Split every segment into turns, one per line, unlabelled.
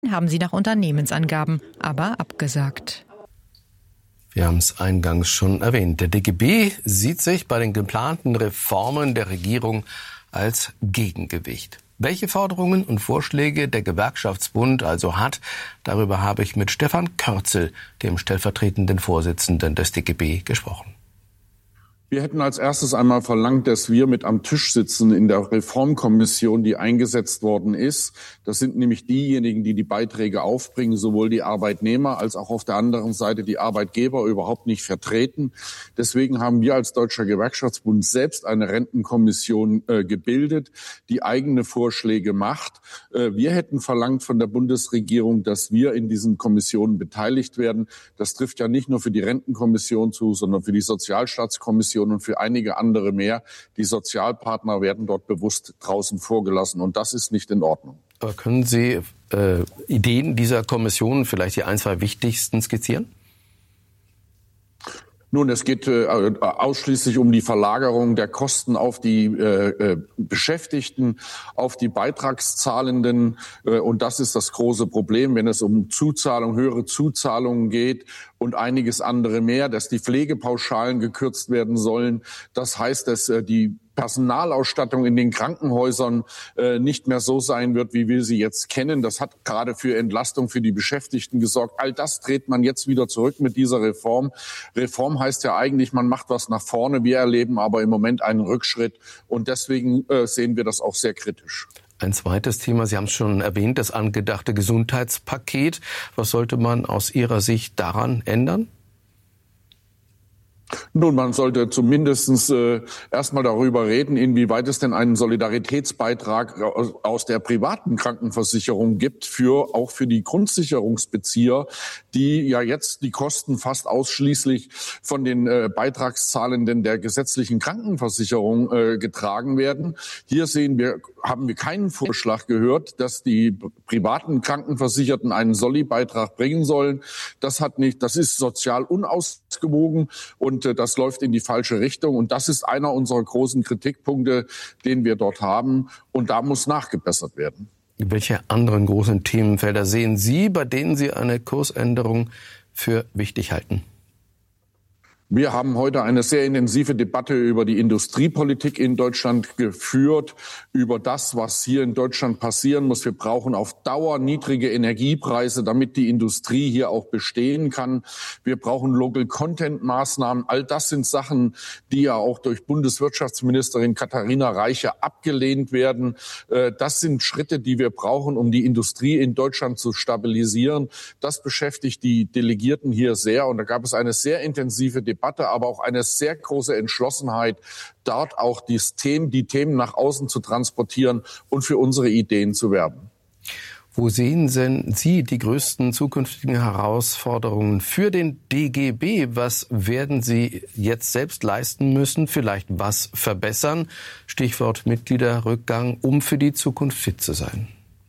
haben sie nach Unternehmensangaben aber abgesagt.
Wir haben es eingangs schon erwähnt. Der DGB sieht sich bei den geplanten Reformen der Regierung als Gegengewicht. Welche Forderungen und Vorschläge der Gewerkschaftsbund also hat, darüber habe ich mit Stefan Körzel, dem stellvertretenden Vorsitzenden des DGB, gesprochen.
Wir hätten als erstes einmal verlangt, dass wir mit am Tisch sitzen in der Reformkommission, die eingesetzt worden ist. Das sind nämlich diejenigen, die die Beiträge aufbringen, sowohl die Arbeitnehmer als auch auf der anderen Seite die Arbeitgeber überhaupt nicht vertreten. Deswegen haben wir als Deutscher Gewerkschaftsbund selbst eine Rentenkommission gebildet, die eigene Vorschläge macht. Wir hätten verlangt von der Bundesregierung, dass wir in diesen Kommissionen beteiligt werden. Das trifft ja nicht nur für die Rentenkommission zu, sondern für die Sozialstaatskommission und für einige andere mehr. Die Sozialpartner werden dort bewusst draußen vorgelassen und das ist nicht in Ordnung.
Aber können Sie Ideen dieser Kommission, vielleicht die ein, zwei wichtigsten, skizzieren?
Nun, es geht ausschließlich um die Verlagerung der Kosten auf die Beschäftigten, auf die Beitragszahlenden. Und das ist das große Problem, wenn es um Zuzahlung, höhere Zuzahlungen geht und einiges andere mehr, dass die Pflegepauschalen gekürzt werden sollen. Das heißt, dass die Personalausstattung in den Krankenhäusern nicht mehr so sein wird, wie wir sie jetzt kennen. Das hat gerade für Entlastung für die Beschäftigten gesorgt. All das dreht man jetzt wieder zurück mit dieser Reform. Reform heißt ja eigentlich, man macht was nach vorne. Wir erleben aber im Moment einen Rückschritt und deswegen sehen wir das auch sehr kritisch.
Ein zweites Thema, Sie haben es schon erwähnt, das angedachte Gesundheitspaket. Was sollte man aus Ihrer Sicht daran ändern?
Nun, man sollte zumindest erstmal darüber reden, inwieweit es denn einen Solidaritätsbeitrag aus der privaten Krankenversicherung gibt, auch für die Grundsicherungsbezieher, die ja jetzt die Kosten fast ausschließlich von den Beitragszahlenden der gesetzlichen Krankenversicherung getragen werden. Hier haben wir keinen Vorschlag gehört, dass die privaten Krankenversicherten einen Soli-Beitrag bringen sollen. Das ist sozial unausgewogen und das läuft in die falsche Richtung. Und das ist einer unserer großen Kritikpunkte, den wir dort haben. Und da muss nachgebessert werden.
Welche anderen großen Themenfelder sehen Sie, bei denen Sie eine Kursänderung für wichtig halten?
Wir haben heute eine sehr intensive Debatte über die Industriepolitik in Deutschland geführt, über das, was hier in Deutschland passieren muss. Wir brauchen auf Dauer niedrige Energiepreise, damit die Industrie hier auch bestehen kann. Wir brauchen Local-Content-Maßnahmen. All das sind Sachen, die ja auch durch Bundeswirtschaftsministerin Katharina Reiche abgelehnt werden. Das sind Schritte, die wir brauchen, um die Industrie in Deutschland zu stabilisieren. Das beschäftigt die Delegierten hier sehr. Und da gab es eine sehr intensive Debatte, aber auch eine sehr große Entschlossenheit, dort auch die Themen nach außen zu transportieren und für unsere Ideen zu werben.
Wo sehen denn Sie die größten zukünftigen Herausforderungen für den DGB? Was werden Sie jetzt selbst leisten müssen? Vielleicht was verbessern? Stichwort Mitgliederrückgang, um für die Zukunft fit zu sein.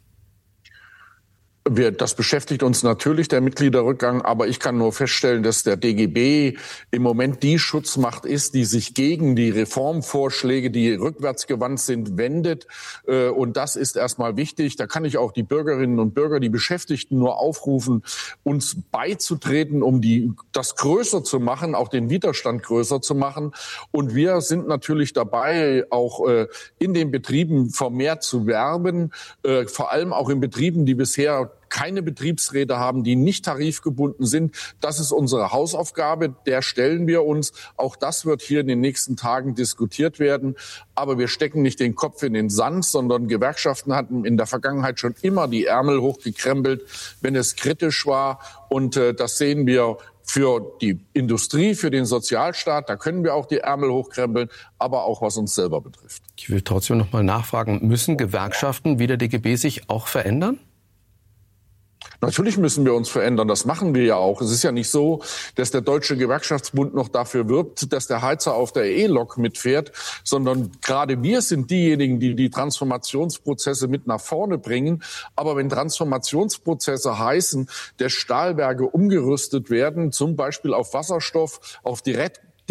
Das beschäftigt uns natürlich, der Mitgliederrückgang, aber ich kann nur feststellen, dass der DGB im Moment die Schutzmacht ist, die sich gegen die Reformvorschläge, die rückwärtsgewandt sind, wendet. Und das ist erstmal wichtig. Da kann ich auch die Bürgerinnen und Bürger, die Beschäftigten nur aufrufen, uns beizutreten, um das größer zu machen, auch den Widerstand größer zu machen. Und wir sind natürlich dabei, auch in den Betrieben vermehrt zu werben, vor allem auch in Betrieben, die bisher keine Betriebsräte haben, die nicht tarifgebunden sind. Das ist unsere Hausaufgabe, der stellen wir uns. Auch das wird hier in den nächsten Tagen diskutiert werden. Aber wir stecken nicht den Kopf in den Sand, sondern Gewerkschaften hatten in der Vergangenheit schon immer die Ärmel hochgekrempelt, wenn es kritisch war. Und das sehen wir für die Industrie, für den Sozialstaat. Da können wir auch die Ärmel hochkrempeln, aber auch was uns selber betrifft.
Ich will trotzdem noch mal nachfragen, müssen Gewerkschaften wie der DGB sich auch verändern?
Natürlich müssen wir uns verändern, das machen wir ja auch. Es ist ja nicht so, dass der Deutsche Gewerkschaftsbund noch dafür wirbt, dass der Heizer auf der E-Lok mitfährt, sondern gerade wir sind diejenigen, die die Transformationsprozesse mit nach vorne bringen. Aber wenn Transformationsprozesse heißen, dass Stahlwerke umgerüstet werden, zum Beispiel auf Wasserstoff, auf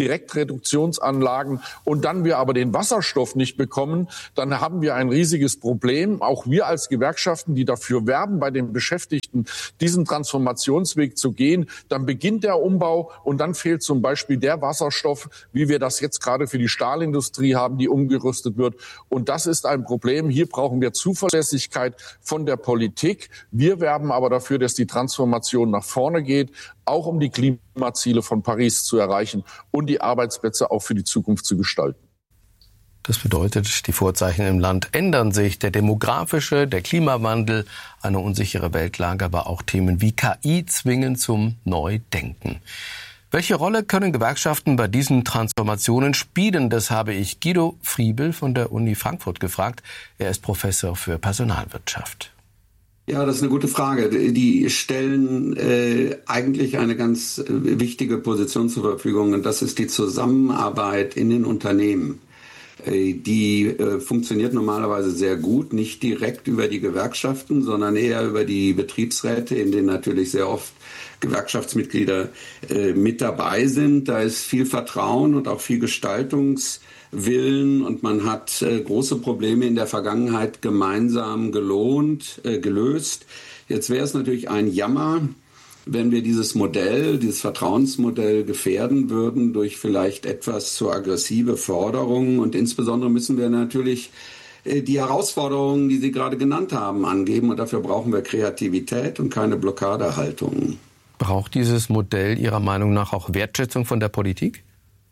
Direktreduktionsanlagen und dann wir aber den Wasserstoff nicht bekommen, dann haben wir ein riesiges Problem. Auch wir als Gewerkschaften, die dafür werben, bei den Beschäftigten diesen Transformationsweg zu gehen, dann beginnt der Umbau und dann fehlt zum Beispiel der Wasserstoff, wie wir das jetzt gerade für die Stahlindustrie haben, die umgerüstet wird. Und das ist ein Problem. Hier brauchen wir Zuverlässigkeit von der Politik. Wir werben aber dafür, dass die Transformation nach vorne geht, auch um die Klimaziele von Paris zu erreichen und die Arbeitsplätze auch für die Zukunft zu gestalten.
Das bedeutet, die Vorzeichen im Land ändern sich. Der demografische, der Klimawandel, eine unsichere Weltlage, aber auch Themen wie KI zwingen zum Neudenken. Welche Rolle können Gewerkschaften bei diesen Transformationen spielen? Das habe ich Guido Friebel von der Uni Frankfurt gefragt. Er ist Professor für Personalwirtschaft.
Ja, das ist eine gute Frage. Die stellen eigentlich eine ganz wichtige Position zur Verfügung, und das ist die Zusammenarbeit in den Unternehmen. Die funktioniert normalerweise sehr gut, nicht direkt über die Gewerkschaften, sondern eher über die Betriebsräte, in denen natürlich sehr oft Gewerkschaftsmitglieder mit dabei sind. Da ist viel Vertrauen und auch viel Gestaltungswillen, und man hat große Probleme in der Vergangenheit gemeinsam gelöst. Jetzt wäre es natürlich ein Jammer, wenn wir dieses Vertrauensmodell gefährden würden durch vielleicht etwas zu aggressive Forderungen. Und insbesondere müssen wir natürlich die Herausforderungen, die Sie gerade genannt haben, angeben. Und dafür brauchen wir Kreativität und keine Blockadehaltung.
Braucht dieses Modell Ihrer Meinung nach auch Wertschätzung von der Politik?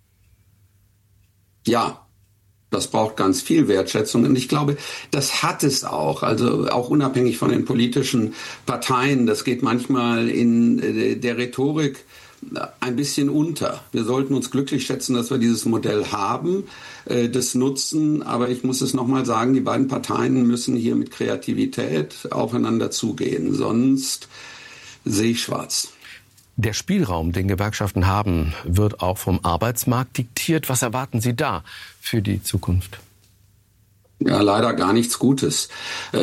Ja. Das braucht ganz viel Wertschätzung, und ich glaube, das hat es auch. Also auch unabhängig von den politischen Parteien. Das geht manchmal in der Rhetorik ein bisschen unter. Wir sollten uns glücklich schätzen, dass wir dieses Modell haben, das nutzen. Aber ich muss es nochmal sagen, die beiden Parteien müssen hier mit Kreativität aufeinander zugehen. Sonst sehe ich schwarz.
Der Spielraum, den Gewerkschaften haben, wird auch vom Arbeitsmarkt diktiert. Was erwarten Sie da für die Zukunft?
Ja, leider gar nichts Gutes.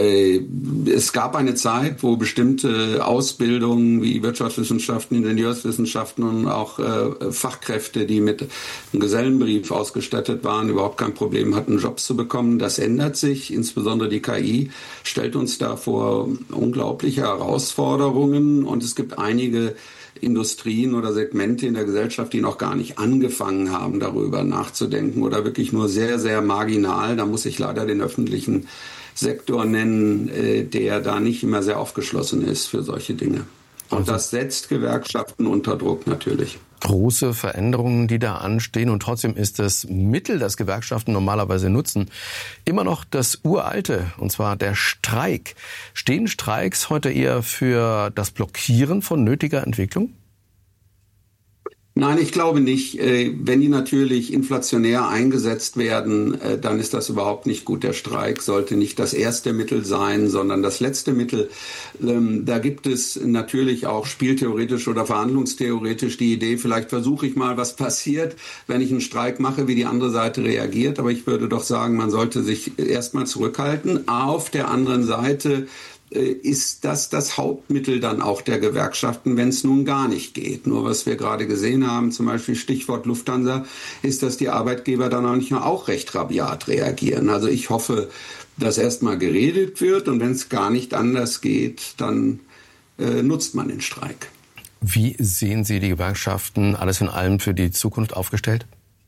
Es gab eine Zeit, wo bestimmte Ausbildungen wie Wirtschaftswissenschaften, Ingenieurswissenschaften und auch Fachkräfte, die mit einem Gesellenbrief ausgestattet waren, überhaupt kein Problem hatten, Jobs zu bekommen. Das ändert sich. Insbesondere die KI stellt uns da vor unglaubliche Herausforderungen, und es gibt einige Industrien oder Segmente in der Gesellschaft, die noch gar nicht angefangen haben, darüber nachzudenken, oder wirklich nur sehr, sehr marginal. Da muss ich leider den öffentlichen Sektor nennen, der da nicht immer sehr aufgeschlossen ist für solche Dinge. Und das setzt Gewerkschaften unter Druck natürlich.
Große Veränderungen, die da anstehen, und trotzdem ist das Mittel, das Gewerkschaften normalerweise nutzen, immer noch das Uralte, und zwar der Streik. Stehen Streiks heute eher für das Blockieren von nötiger Entwicklung?
Nein, ich glaube nicht. Wenn die natürlich inflationär eingesetzt werden, dann ist das überhaupt nicht gut. Der Streik sollte nicht das erste Mittel sein, sondern das letzte Mittel. Da gibt es natürlich auch spieltheoretisch oder verhandlungstheoretisch die Idee, vielleicht versuche ich mal, was passiert, wenn ich einen Streik mache, wie die andere Seite reagiert. Aber ich würde doch sagen, man sollte sich erstmal zurückhalten. Auf der anderen Seite ist das Hauptmittel dann auch der Gewerkschaften, wenn es nun gar nicht geht. Nur was wir gerade gesehen haben, zum Beispiel Stichwort Lufthansa, ist, dass die Arbeitgeber dann manchmal auch recht rabiat reagieren. Also ich hoffe, dass erstmal geredet wird, und wenn es gar nicht anders geht, dann nutzt man den Streik.
Wie sehen Sie die Gewerkschaften alles in allem für die Zukunft aufgestellt?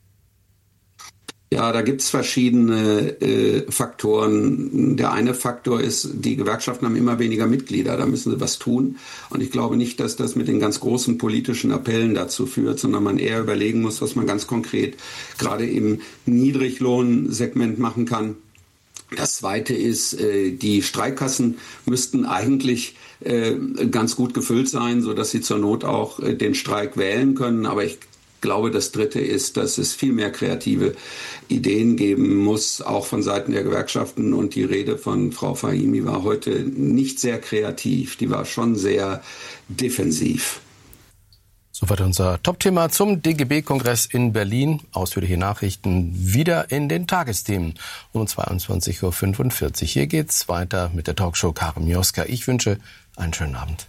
Ja, da gibt's verschiedene Faktoren. Der eine Faktor ist, die Gewerkschaften haben immer weniger Mitglieder, da müssen sie was tun. Und ich glaube nicht, dass das mit den ganz großen politischen Appellen dazu führt, sondern man eher überlegen muss, was man ganz konkret gerade im Niedriglohnsegment machen kann. Das Zweite ist, die Streikkassen müssten eigentlich ganz gut gefüllt sein, sodass sie zur Not auch den Streik wählen können. Aber ich glaube, das Dritte ist, dass es viel mehr kreative Ideen geben muss, auch von Seiten der Gewerkschaften. Und die Rede von Frau Fahimi war heute nicht sehr kreativ, die war schon sehr defensiv.
Soweit unser Top-Thema zum DGB-Kongress in Berlin. Ausführliche Nachrichten wieder in den Tagesthemen um 22.45 Uhr. Hier geht's weiter mit der Talkshow Karin Mioska. Ich wünsche einen schönen Abend.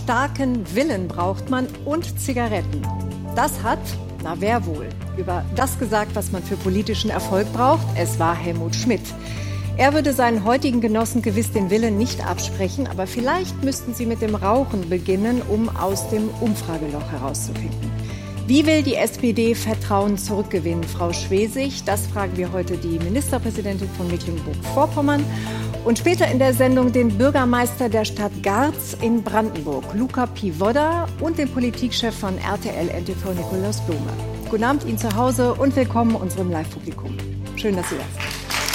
starken Willen braucht man und Zigaretten. Das hat, na wer wohl, über das gesagt, was man für politischen Erfolg braucht. Es war Helmut Schmidt. Er würde seinen heutigen Genossen gewiss den Willen nicht absprechen, aber vielleicht müssten sie mit dem Rauchen beginnen, um aus dem Umfrageloch herauszufinden. Wie will die SPD Vertrauen zurückgewinnen, Frau Schwesig? Das fragen wir heute die Ministerpräsidentin von Mecklenburg-Vorpommern. Und später in der Sendung den Bürgermeister der Stadt Garz in Brandenburg, Luca Pivoda, und den Politikchef von RTL NTV, Nikolaus Blome. Guten Abend Ihnen zu Hause und willkommen unserem Live-Publikum. Schön, dass Sie da sind.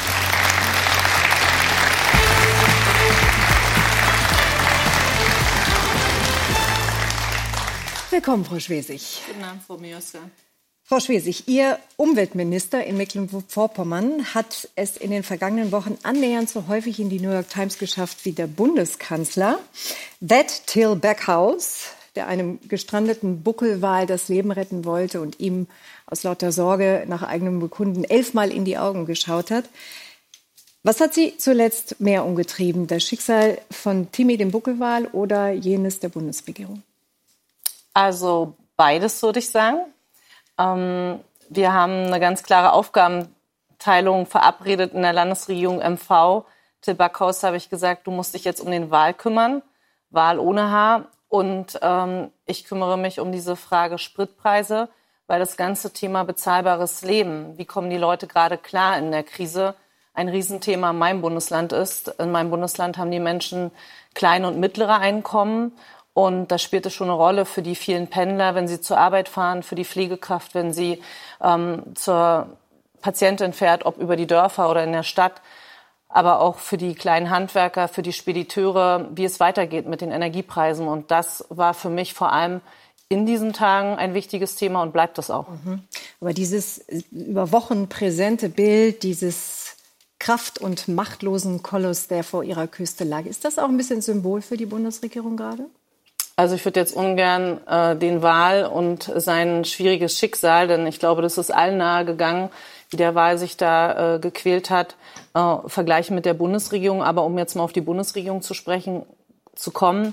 Willkommen, Frau Schwesig.
Guten Abend, Frau Mioska.
Frau Schwesig, Ihr Umweltminister in Mecklenburg-Vorpommern hat es in den vergangenen Wochen annähernd so häufig in die New York Times geschafft wie der Bundeskanzler. That Till Backhouse, der einem gestrandeten Buckelwal das Leben retten wollte und ihm aus lauter Sorge nach eigenem Bekunden 11-mal in die Augen geschaut hat. Was hat Sie zuletzt mehr umgetrieben, das Schicksal von Timmy dem Buckelwal oder jenes der Bundesregierung?
Also beides, würde ich sagen. Wir haben eine ganz klare Aufgabenteilung verabredet in der Landesregierung MV. Till Backhaus habe ich gesagt, du musst dich jetzt um den Wal kümmern, Wal ohne Haar. Und ich kümmere mich um diese Frage Spritpreise, weil das ganze Thema bezahlbares Leben, wie kommen die Leute gerade klar in der Krise, ein Riesenthema in meinem Bundesland ist. In meinem Bundesland haben die Menschen kleine und mittlere Einkommen. Und das spielte schon eine Rolle für die vielen Pendler, wenn sie zur Arbeit fahren, für die Pflegekraft, wenn sie zur Patientin fährt, ob über die Dörfer oder in der Stadt, aber auch für die kleinen Handwerker, für die Spediteure, wie es weitergeht mit den Energiepreisen. Und das war für mich vor allem in diesen Tagen ein wichtiges Thema und bleibt das auch.
Aber dieses über Wochen präsente Bild, dieses kraft- und machtlosen Koloss, der vor ihrer Küste lag, ist das auch ein bisschen Symbol für die Bundesregierung gerade?
Also ich würde jetzt ungern den Wal und sein schwieriges Schicksal, denn ich glaube, das ist allen nahe gegangen, wie der Wal sich da gequält hat, vergleichen mit der Bundesregierung. Aber um jetzt mal auf die Bundesregierung zu kommen,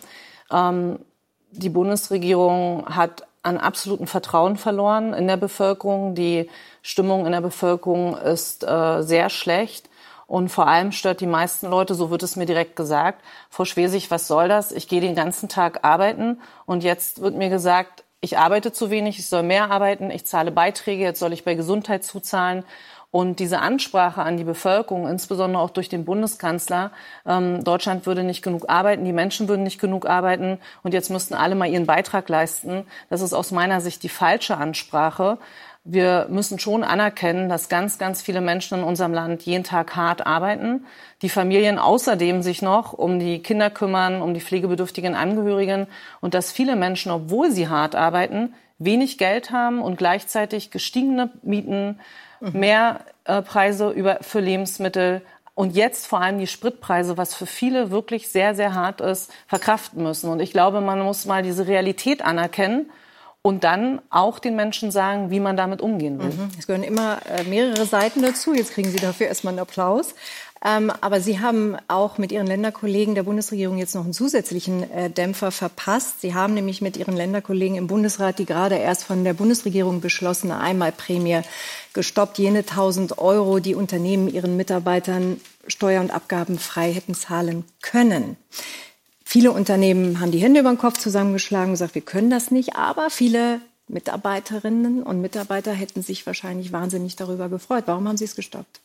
die Bundesregierung hat an absolutem Vertrauen verloren in der Bevölkerung. Die Stimmung in der Bevölkerung ist sehr schlecht. Und vor allem stört die meisten Leute, so wird es mir direkt gesagt, Frau Schwesig, was soll das? Ich gehe den ganzen Tag arbeiten und jetzt wird mir gesagt, ich arbeite zu wenig, ich soll mehr arbeiten, ich zahle Beiträge, jetzt soll ich bei Gesundheit zuzahlen. Und diese Ansprache an die Bevölkerung, insbesondere auch durch den Bundeskanzler, Deutschland würde nicht genug arbeiten, die Menschen würden nicht genug arbeiten und jetzt müssten alle mal ihren Beitrag leisten. Das ist aus meiner Sicht die falsche Ansprache. Wir müssen schon anerkennen, dass ganz, ganz viele Menschen in unserem Land jeden Tag hart arbeiten. Die Familien außerdem sich noch um die Kinder kümmern, um die pflegebedürftigen Angehörigen. Und dass viele Menschen, obwohl sie hart arbeiten, wenig Geld haben und gleichzeitig gestiegene Mieten, mehr Preise für Lebensmittel und jetzt vor allem die Spritpreise, was für viele wirklich sehr, sehr hart ist, verkraften müssen. Und ich glaube, man muss mal diese Realität anerkennen. Und dann auch den Menschen sagen, wie man damit umgehen will.
Es gehören immer mehrere Seiten dazu. Jetzt kriegen Sie dafür erstmal einen Applaus. Aber Sie haben auch mit Ihren Länderkollegen der Bundesregierung jetzt noch einen zusätzlichen Dämpfer verpasst. Sie haben nämlich mit Ihren Länderkollegen im Bundesrat die gerade erst von der Bundesregierung beschlossene Einmalprämie gestoppt. Jene 1.000 Euro, die Unternehmen ihren Mitarbeitern steuer- und abgabenfrei hätten zahlen können. Viele Unternehmen haben die Hände über den Kopf zusammengeschlagen und gesagt, wir können das nicht. Aber viele Mitarbeiterinnen und Mitarbeiter hätten sich wahrscheinlich wahnsinnig darüber gefreut. Warum haben Sie es gestoppt?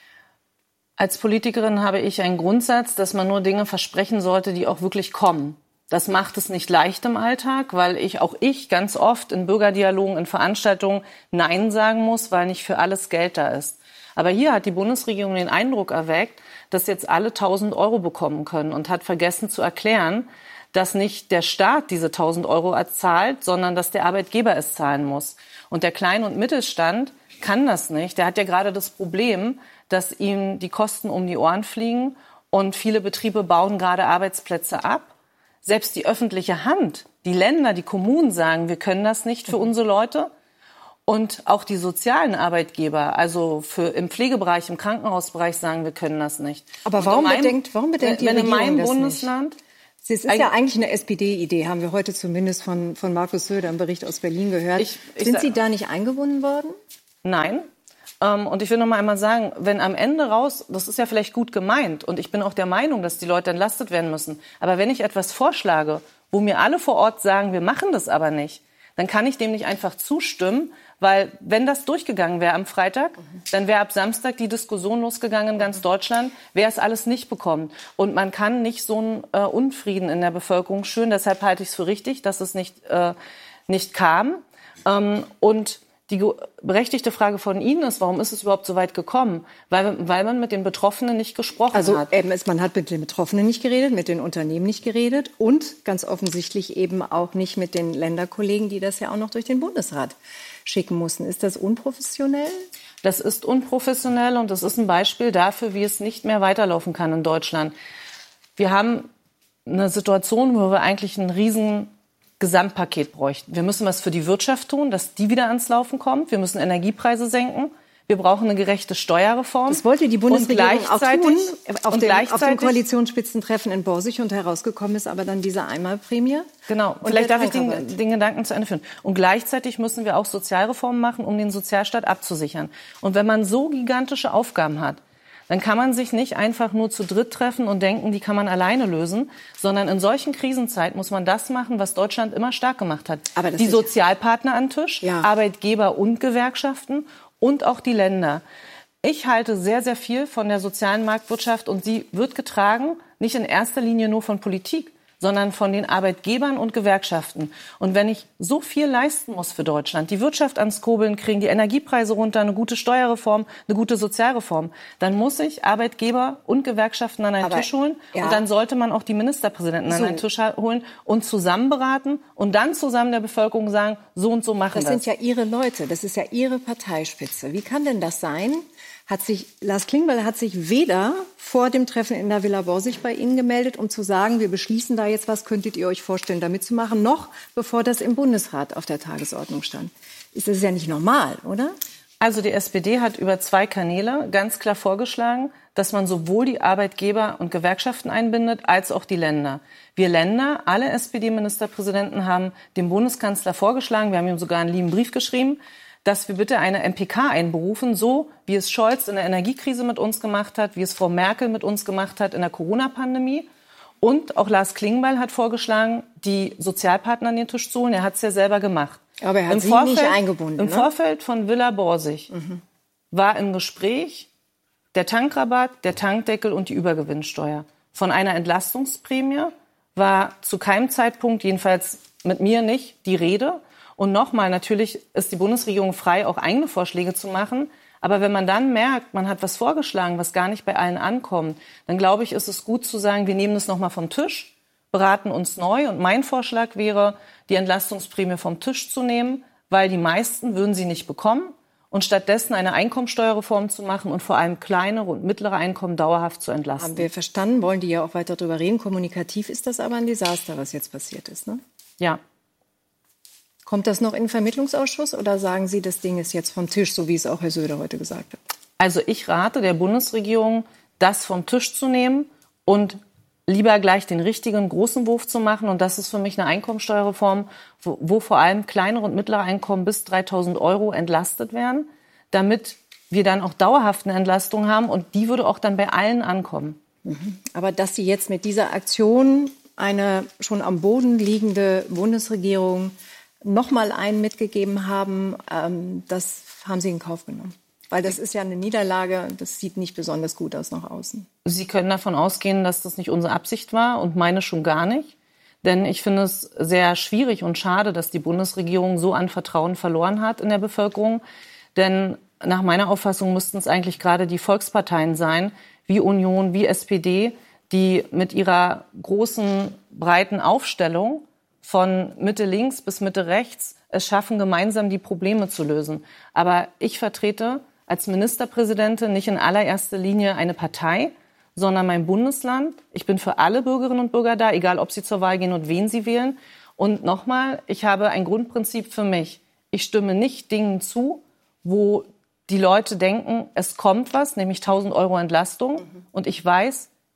Als Politikerin habe ich einen Grundsatz, dass man nur Dinge versprechen sollte, die auch wirklich kommen. Das macht es nicht leicht im Alltag, weil ich ganz oft in Bürgerdialogen, in Veranstaltungen Nein sagen muss, weil nicht für alles Geld da ist. Aber hier hat die Bundesregierung den Eindruck erweckt, dass jetzt alle 1.000 Euro bekommen können und hat vergessen zu erklären, dass nicht der Staat diese 1.000 Euro zahlt, sondern dass der Arbeitgeber es zahlen muss. Und der Klein- und Mittelstand kann das nicht. Der hat ja gerade das Problem, dass ihm die Kosten um die Ohren fliegen und viele Betriebe bauen gerade Arbeitsplätze ab. Selbst die öffentliche Hand, die Länder, die Kommunen sagen, wir können das nicht für unsere Leute. Und auch die sozialen Arbeitgeber, also im Pflegebereich, im Krankenhausbereich sagen, wir können das nicht.
Aber warum bedenkt die Regierung
wenn in meinem
das
Bundesland
nicht? Es ist ja eigentlich eine SPD-Idee, haben wir heute zumindest von Markus Söder im Bericht aus Berlin gehört. Sind Sie da nicht eingebunden worden?
Nein. Und ich will noch mal einmal sagen, wenn am Ende raus, das ist ja vielleicht gut gemeint und ich bin auch der Meinung, dass die Leute entlastet werden müssen. Aber wenn ich etwas vorschlage, wo mir alle vor Ort sagen, wir machen das aber nicht, dann kann ich dem nicht einfach zustimmen, weil wenn das durchgegangen wäre am Freitag, dann wäre ab Samstag die Diskussion losgegangen in ganz Deutschland, wer es alles nicht bekommt. Und man kann nicht so einen Unfrieden in der Bevölkerung schüren. Deshalb halte ich es für richtig, dass es nicht kam. Und die berechtigte Frage von Ihnen ist, warum ist es überhaupt so weit gekommen? Weil man mit den Betroffenen nicht gesprochen hat.
Man hat mit den Betroffenen nicht geredet, mit den Unternehmen nicht geredet und ganz offensichtlich eben auch nicht mit den Länderkollegen, die das ja auch noch durch den Bundesrat schicken mussten. Ist das unprofessionell?
Das ist unprofessionell und das ist ein Beispiel dafür, wie es nicht mehr weiterlaufen kann in Deutschland. Wir haben eine Situation, wo wir eigentlich einen riesen Gesamtpaket bräuchten. Wir müssen was für die Wirtschaft tun, dass die wieder ans Laufen kommt. Wir müssen Energiepreise senken. Wir brauchen eine gerechte Steuerreform.
Das wollte die Bundesregierung auch tun auf dem Koalitionsspitzentreffen in Borsig und herausgekommen ist aber dann diese Einmalprämie.
Genau, vielleicht darf ich den Gedanken zu Ende führen. Und gleichzeitig müssen wir auch Sozialreformen machen, um den Sozialstaat abzusichern. Und wenn man so gigantische Aufgaben hat, dann kann man sich nicht einfach nur zu dritt treffen und denken, die kann man alleine lösen, sondern in solchen Krisenzeiten muss man das machen, was Deutschland immer stark gemacht hat. Die Sozialpartner an den Tisch, Arbeitgeber und Gewerkschaften und auch die Länder. Ich halte sehr, sehr viel von der sozialen Marktwirtschaft und sie wird getragen, nicht in erster Linie nur von Politik, sondern von den Arbeitgebern und Gewerkschaften. Und wenn ich so viel leisten muss für Deutschland, die Wirtschaft ans Kurbeln kriegen, die Energiepreise runter, eine gute Steuerreform, eine gute Sozialreform, dann muss ich Arbeitgeber und Gewerkschaften an einen Tisch holen. Ja. Und dann sollte man auch die Ministerpräsidenten an einen Tisch holen und zusammen beraten und dann zusammen der Bevölkerung sagen, so und so machen wir das.
Das sind ja Ihre Leute, das ist ja Ihre Parteispitze. Wie kann denn das sein? Lars Klingbeil hat sich weder vor dem Treffen in der Villa Borsig bei Ihnen gemeldet, um zu sagen, wir beschließen da jetzt was, könntet ihr euch vorstellen, da mitzumachen, noch bevor das im Bundesrat auf der Tagesordnung stand. Das ist ja nicht normal, oder?
Also die SPD hat über 2 Kanäle ganz klar vorgeschlagen, dass man sowohl die Arbeitgeber und Gewerkschaften einbindet, als auch die Länder. Wir Länder, alle SPD-Ministerpräsidenten haben dem Bundeskanzler vorgeschlagen, wir haben ihm sogar einen lieben Brief geschrieben, dass wir bitte eine MPK einberufen, so wie es Scholz in der Energiekrise mit uns gemacht hat, wie es Frau Merkel mit uns gemacht hat in der Corona-Pandemie. Und auch Lars Klingbeil hat vorgeschlagen, die Sozialpartner an den Tisch zu holen. Er hat es ja selber gemacht.
Aber er hat sie nicht eingebunden.
Im Vorfeld von Villa Borsig war im Gespräch der Tankrabatt, der Tankdeckel und die Übergewinnsteuer. Von einer Entlastungsprämie war zu keinem Zeitpunkt, jedenfalls mit mir nicht, die Rede. Und nochmal, natürlich ist die Bundesregierung frei, auch eigene Vorschläge zu machen. Aber wenn man dann merkt, man hat was vorgeschlagen, was gar nicht bei allen ankommt, dann glaube ich, ist es gut zu sagen, wir nehmen das nochmal vom Tisch, beraten uns neu. Und mein Vorschlag wäre, die Entlastungsprämie vom Tisch zu nehmen, weil die meisten würden sie nicht bekommen. Und stattdessen eine Einkommensteuerreform zu machen und vor allem kleinere und mittlere Einkommen dauerhaft zu entlasten.
Haben wir verstanden, wollen die ja auch weiter darüber reden. Kommunikativ ist das aber ein Desaster, was jetzt passiert ist, ne?
Ja.
Kommt das noch in den Vermittlungsausschuss oder sagen Sie, das Ding ist jetzt vom Tisch, so wie es auch Herr Söder heute gesagt hat?
Also ich rate der Bundesregierung, das vom Tisch zu nehmen und lieber gleich den richtigen großen Wurf zu machen. Und das ist für mich eine Einkommensteuerreform, wo vor allem kleinere und mittlere Einkommen bis 3.000 € entlastet werden, damit wir dann auch dauerhaft eine Entlastung haben. Und die würde auch dann bei allen ankommen.
Aber dass Sie jetzt mit dieser Aktion eine schon am Boden liegende Bundesregierung noch mal einen mitgegeben haben, das haben Sie in Kauf genommen. Weil das ist ja eine Niederlage, das sieht nicht besonders gut aus nach außen.
Sie können davon ausgehen, dass das nicht unsere Absicht war und meine schon gar nicht. Denn ich finde es sehr schwierig und schade, dass die Bundesregierung so an Vertrauen verloren hat in der Bevölkerung. Denn nach meiner Auffassung müssten es eigentlich gerade die Volksparteien sein, wie Union, wie SPD, die mit ihrer großen, breiten Aufstellung von Mitte links bis Mitte rechts es schaffen, gemeinsam die Probleme zu lösen. Aber ich vertrete als Ministerpräsidentin nicht in allererster Linie eine Partei, sondern mein Bundesland. Ich bin für alle Bürgerinnen und Bürger da, egal ob sie zur Wahl gehen und wen sie wählen. Und nochmal, ich habe ein Grundprinzip für mich. Ich stimme nicht Dingen zu, wo die Leute denken, es kommt was, nämlich 1.000 € Entlastung. Und ich weiß,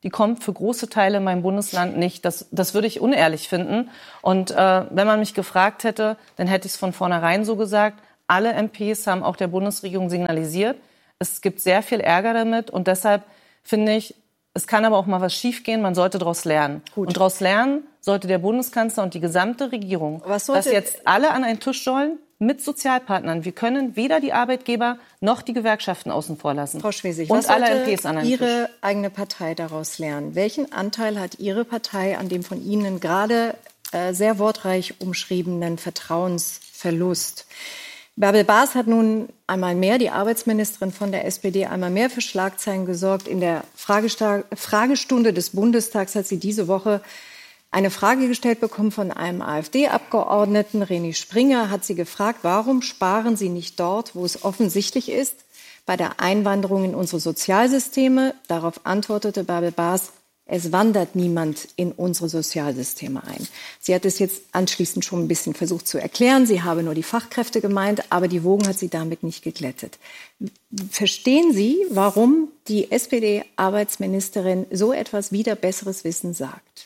die kommt für große Teile in meinem Bundesland nicht. Das würde ich unehrlich finden. Und wenn man mich gefragt hätte, dann hätte ich es von vornherein so gesagt. Alle MPs haben auch der Bundesregierung signalisiert, es gibt sehr viel Ärger damit. Und deshalb finde ich, es kann aber auch mal was schiefgehen, man sollte daraus lernen. Gut. Und daraus lernen sollte der Bundeskanzler und die gesamte Regierung, dass jetzt alle an einen Tisch sollen mit Sozialpartnern. Wir können weder die Arbeitgeber noch die Gewerkschaften außen vor lassen.
Frau Schwesig,
und
was
alle
sollte
MPs an einen
Ihre
Tisch.
eigene Partei daraus lernen? Welchen Anteil hat Ihre Partei an dem von Ihnen gerade sehr wortreich umschriebenen Vertrauensverlust? Bärbel Baas hat nun einmal mehr, die Arbeitsministerin von der SPD, einmal mehr für Schlagzeilen gesorgt. In der Fragestunde des Bundestags hat sie diese Woche eine Frage gestellt bekommen von einem AfD-Abgeordneten. René Springer hat sie gefragt, warum sparen Sie nicht dort, wo es offensichtlich ist, bei der Einwanderung in unsere Sozialsysteme? Darauf antwortete Bärbel Baas, es wandert niemand in unsere Sozialsysteme ein. Sie hat es jetzt anschließend schon ein bisschen versucht zu erklären. Sie habe nur die Fachkräfte gemeint, aber die Wogen hat sie damit nicht geglättet. Verstehen Sie, warum die SPD-Arbeitsministerin so etwas wider besseres Wissen sagt?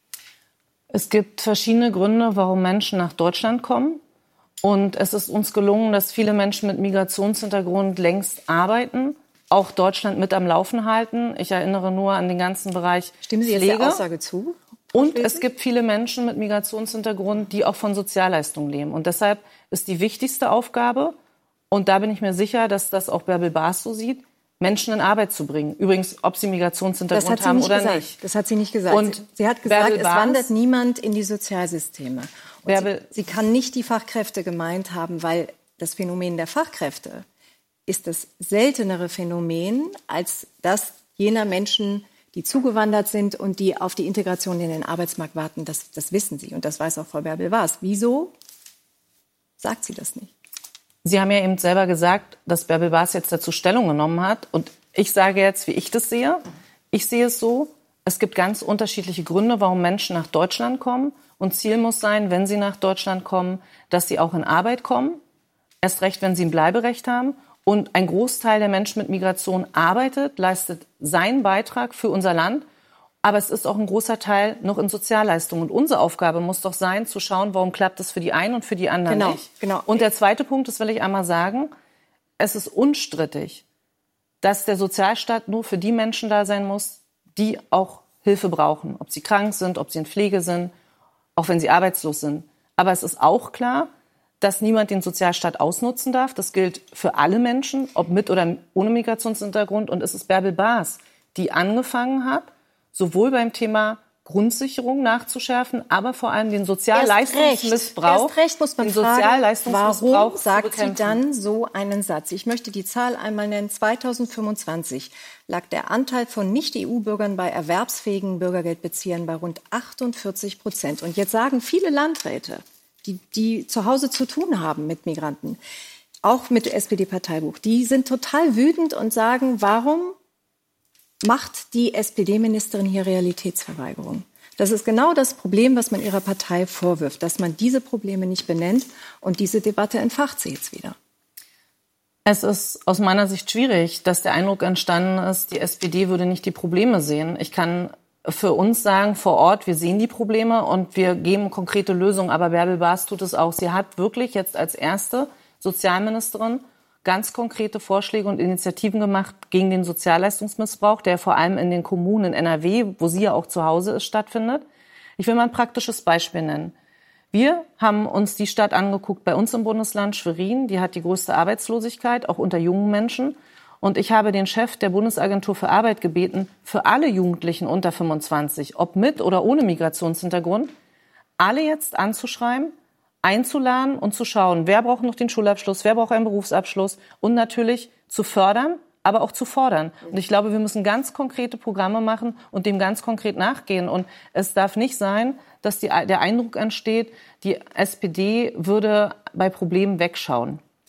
Es gibt verschiedene Gründe, warum Menschen nach Deutschland kommen. Und es ist uns gelungen, dass viele Menschen mit Migrationshintergrund längst arbeiten, auch Deutschland mit am Laufen halten. Ich erinnere nur an den ganzen Bereich
Stimmen Sie
Pflege.
jetzt der Aussage zu?
Und es gibt viele Menschen mit Migrationshintergrund, die auch von Sozialleistungen leben. Und deshalb ist die wichtigste Aufgabe, und da bin ich mir sicher, dass das auch Bärbel Baas so sieht, Menschen in Arbeit zu bringen. Übrigens, ob sie Migrationshintergrund haben oder nicht.
Das hat sie nicht gesagt.
Und
sie hat gesagt,
Bärbel
es
Baas,
wandert niemand in die Sozialsysteme. Und sie kann nicht die Fachkräfte gemeint haben, weil das Phänomen der Fachkräfte ist das seltenere Phänomen als das jener Menschen, die zugewandert sind und die auf die Integration in den Arbeitsmarkt warten. Das wissen Sie und das weiß auch Frau Bärbel Baas. Wieso sagt sie das nicht?
Sie haben ja eben selber gesagt, dass Bärbel Baas jetzt dazu Stellung genommen hat. Und ich sage jetzt, wie ich das sehe. Ich sehe es so, es gibt ganz unterschiedliche Gründe, warum Menschen nach Deutschland kommen. Und Ziel muss sein, wenn sie nach Deutschland kommen, dass sie auch in Arbeit kommen. Erst recht, wenn sie ein Bleiberecht haben. Und ein Großteil der Menschen mit Migration arbeitet, leistet seinen Beitrag für unser Land. Aber es ist auch ein großer Teil noch in Sozialleistungen. Und unsere Aufgabe muss doch sein, zu schauen, warum klappt das für die einen und für die anderen nicht.
Genau.
Und der zweite Punkt, das will ich einmal sagen, es ist unstrittig, dass der Sozialstaat nur für die Menschen da sein muss, die auch Hilfe brauchen. Ob sie krank sind, ob sie in Pflege sind, auch wenn sie arbeitslos sind. Aber es ist auch klar, dass niemand den Sozialstaat ausnutzen darf. Das gilt für alle Menschen, ob mit oder ohne Migrationshintergrund. Und es ist Bärbel Baas, die angefangen hat, sowohl beim Thema Grundsicherung nachzuschärfen, aber vor allem den Sozialleistungsmissbrauch.
Erst recht muss man fragen, warum sagt sie dann so einen Satz? Ich möchte die Zahl einmal nennen. 2025 lag der Anteil von Nicht-EU-Bürgern bei erwerbsfähigen Bürgergeldbeziehern bei rund 48%. Und jetzt sagen viele Landräte, die zu Hause zu tun haben mit Migranten, auch mit SPD-Parteibuch, die sind total wütend und sagen, warum macht die SPD-Ministerin hier Realitätsverweigerung? Das ist genau das Problem, was man ihrer Partei vorwirft, dass man diese Probleme nicht benennt. Und diese Debatte entfacht sie jetzt wieder.
Es ist aus meiner Sicht schwierig, dass der Eindruck entstanden ist, die SPD würde nicht die Probleme sehen. Ich kann für uns sagen, vor Ort, wir sehen die Probleme und wir geben konkrete Lösungen. Aber Bärbel Baas tut es auch. Sie hat wirklich jetzt als erste Sozialministerin ganz konkrete Vorschläge und Initiativen gemacht gegen den Sozialleistungsmissbrauch, der vor allem in den Kommunen in NRW, wo sie ja auch zu Hause ist, stattfindet. Ich will mal ein praktisches Beispiel nennen. Wir haben uns die Stadt angeguckt bei uns im Bundesland, Schwerin. Die hat die größte Arbeitslosigkeit, auch unter jungen Menschen. Und ich habe den Chef der Bundesagentur für Arbeit gebeten, für alle Jugendlichen unter 25, ob mit oder ohne Migrationshintergrund, alle jetzt anzuschreiben, einzuladen und zu schauen, wer braucht noch den Schulabschluss, wer braucht einen Berufsabschluss und natürlich zu fördern, aber auch zu fordern. Und ich glaube, wir müssen ganz konkrete Programme machen und dem ganz konkret nachgehen. Und es darf nicht sein, dass der Eindruck entsteht, die SPD würde bei Problemen wegschauen.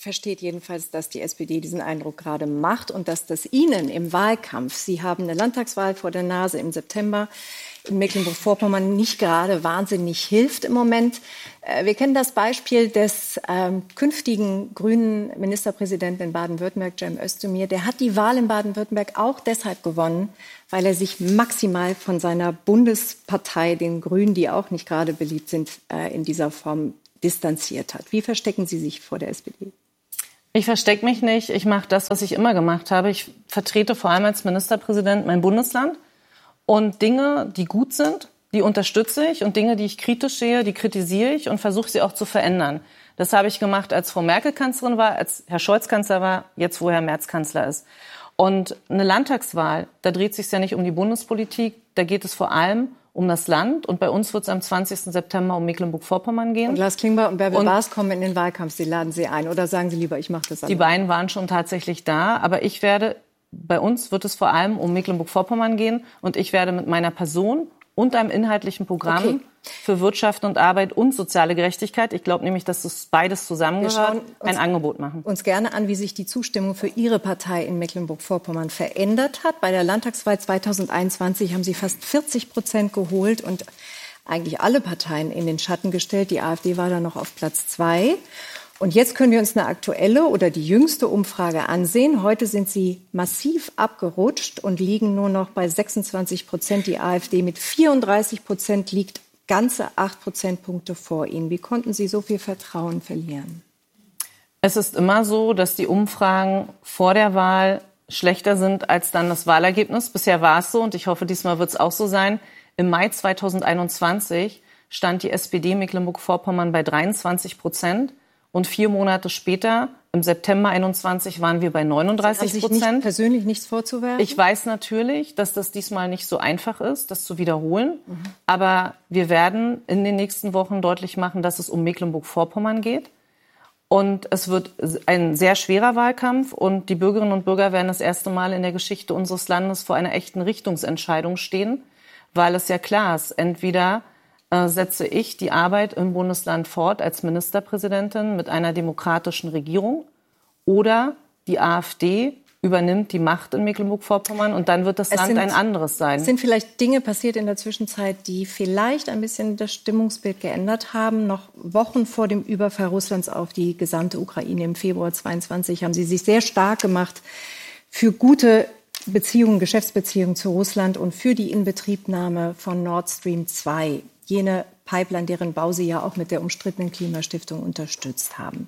versteht jedenfalls, dass die SPD diesen Eindruck gerade macht und dass das Ihnen im Wahlkampf, Sie haben eine Landtagswahl vor der Nase im September, in Mecklenburg-Vorpommern nicht gerade wahnsinnig hilft im Moment. Wir kennen das Beispiel des künftigen grünen Ministerpräsidenten in Baden-Württemberg, Cem Özdemir. Der hat die Wahl in Baden-Württemberg auch deshalb gewonnen, weil er sich maximal von seiner Bundespartei, den Grünen, die auch nicht gerade beliebt sind, in dieser Form distanziert hat. Wie verstecken Sie sich vor der SPD?
Ich verstecke mich nicht. Ich mache das, was ich immer gemacht habe. Ich vertrete vor allem als Ministerpräsident mein Bundesland. Und Dinge, die gut sind, die unterstütze ich. Und Dinge, die ich kritisch sehe, die kritisiere ich und versuche sie auch zu verändern. Das habe ich gemacht, als Frau Merkel Kanzlerin war, als Herr Scholz Kanzler war, jetzt wo Herr Merz Kanzler ist. Und eine Landtagswahl, da dreht es sich ja nicht um die Bundespolitik, da geht es vor allem um das Land. Und bei uns wird es am 20. September um Mecklenburg-Vorpommern gehen.
Und Lars Klingbeil und Bärbel Baas kommen in den Wahlkampf. Sie laden Sie ein. Oder sagen Sie lieber, ich mache das alleine?
Die beiden waren schon tatsächlich da. Aber bei uns wird es vor allem um Mecklenburg-Vorpommern gehen. Und ich werde mit meiner Person und einem inhaltlichen Programm für Wirtschaft und Arbeit und soziale Gerechtigkeit, ich glaube nämlich, dass das beides zusammengehört, ein Angebot machen.
Uns gerne an, wie sich die Zustimmung für Ihre Partei in Mecklenburg-Vorpommern verändert hat. Bei der Landtagswahl 2021 haben Sie fast 40% geholt und eigentlich alle Parteien in den Schatten gestellt. Die AfD war da noch auf Platz 2. Und jetzt können wir uns eine aktuelle oder die jüngste Umfrage ansehen. Heute sind Sie massiv abgerutscht und liegen nur noch bei 26%. Die AfD mit 34% liegt ganze 8 Prozentpunkte vor Ihnen. Wie konnten Sie so viel Vertrauen verlieren?
Es ist immer so, dass die Umfragen vor der Wahl schlechter sind als dann das Wahlergebnis. Bisher war es so und ich hoffe, diesmal wird es auch so sein. Im Mai 2021 stand die SPD Mecklenburg-Vorpommern bei 23%. Und 4 Monate später, im September 21, waren wir bei 39%.
Haben sich persönlich nichts vorzuwerfen?
Ich weiß natürlich, dass das diesmal nicht so einfach ist, das zu wiederholen. Aber wir werden in den nächsten Wochen deutlich machen, dass es um Mecklenburg-Vorpommern geht. Und es wird ein sehr schwerer Wahlkampf. Und die Bürgerinnen und Bürger werden das erste Mal in der Geschichte unseres Landes vor einer echten Richtungsentscheidung stehen. Weil es ja klar ist, entweder setze ich die Arbeit im Bundesland fort als Ministerpräsidentin mit einer demokratischen Regierung oder die AfD übernimmt die Macht in Mecklenburg-Vorpommern und dann wird das Land ein anderes sein.
Es sind vielleicht Dinge passiert in der Zwischenzeit, die vielleicht ein bisschen das Stimmungsbild geändert haben. Noch Wochen vor dem Überfall Russlands auf die gesamte Ukraine im Februar 22 haben Sie sich sehr stark gemacht für gute Beziehungen, Geschäftsbeziehungen zu Russland und für die Inbetriebnahme von Nord Stream 2. Jene Pipeline, deren Bau Sie ja auch mit der umstrittenen Klimastiftung unterstützt haben.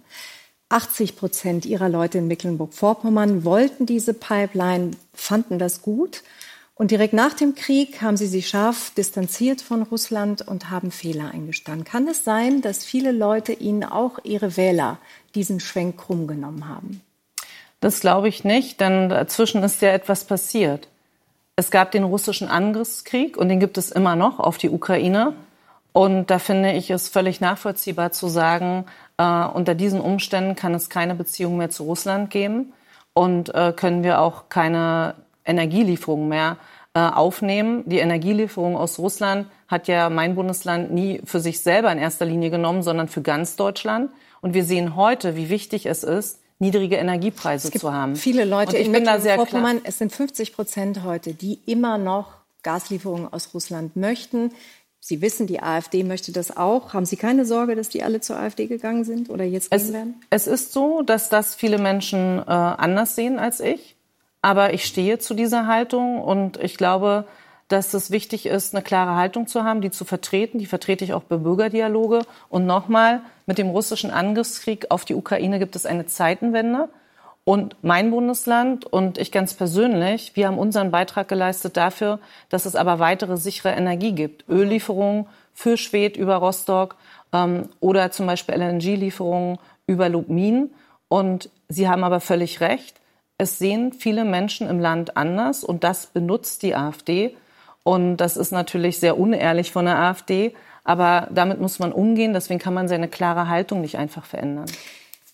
80% Ihrer Leute in Mecklenburg-Vorpommern wollten diese Pipeline, fanden das gut. Und direkt nach dem Krieg haben Sie sich scharf distanziert von Russland und haben Fehler eingestanden. Kann es sein, dass viele Leute Ihnen, auch Ihre Wähler, diesen Schwenk krumm genommen haben?
Das glaube ich nicht, denn dazwischen ist ja etwas passiert. Es gab den russischen Angriffskrieg und den gibt es immer noch auf die Ukraine. Und da finde ich es völlig nachvollziehbar zu sagen, unter diesen Umständen kann es keine Beziehung mehr zu Russland geben und können wir auch keine Energielieferungen mehr aufnehmen. Die Energielieferung aus Russland hat ja mein Bundesland nie für sich selber in erster Linie genommen, sondern für ganz Deutschland. Und wir sehen heute, wie wichtig es ist, niedrige Energiepreise zu haben.
Viele Leute in Mecklenburg-Vorpommern, es sind 50% heute, die immer noch Gaslieferungen aus Russland möchten. Sie wissen, die AfD möchte das auch. Haben Sie keine Sorge, dass die alle zur AfD gegangen sind oder jetzt gehen werden?
Es ist so, dass das viele Menschen anders sehen als ich. Aber ich stehe zu dieser Haltung und ich glaube, dass es wichtig ist, eine klare Haltung zu haben, die zu vertreten. Die vertrete ich auch bei Bürgerdialoge. Und nochmal, mit dem russischen Angriffskrieg auf die Ukraine gibt es eine Zeitenwende. Und mein Bundesland und ich ganz persönlich, wir haben unseren Beitrag geleistet dafür, dass es aber weitere sichere Energie gibt. Öllieferungen für Schwedt über Rostock oder zum Beispiel LNG-Lieferungen über Lubmin. Und Sie haben aber völlig recht, es sehen viele Menschen im Land anders und das benutzt die AfD. Und das ist natürlich sehr unehrlich von der AfD, aber damit muss man umgehen. Deswegen kann man seine klare Haltung nicht einfach verändern.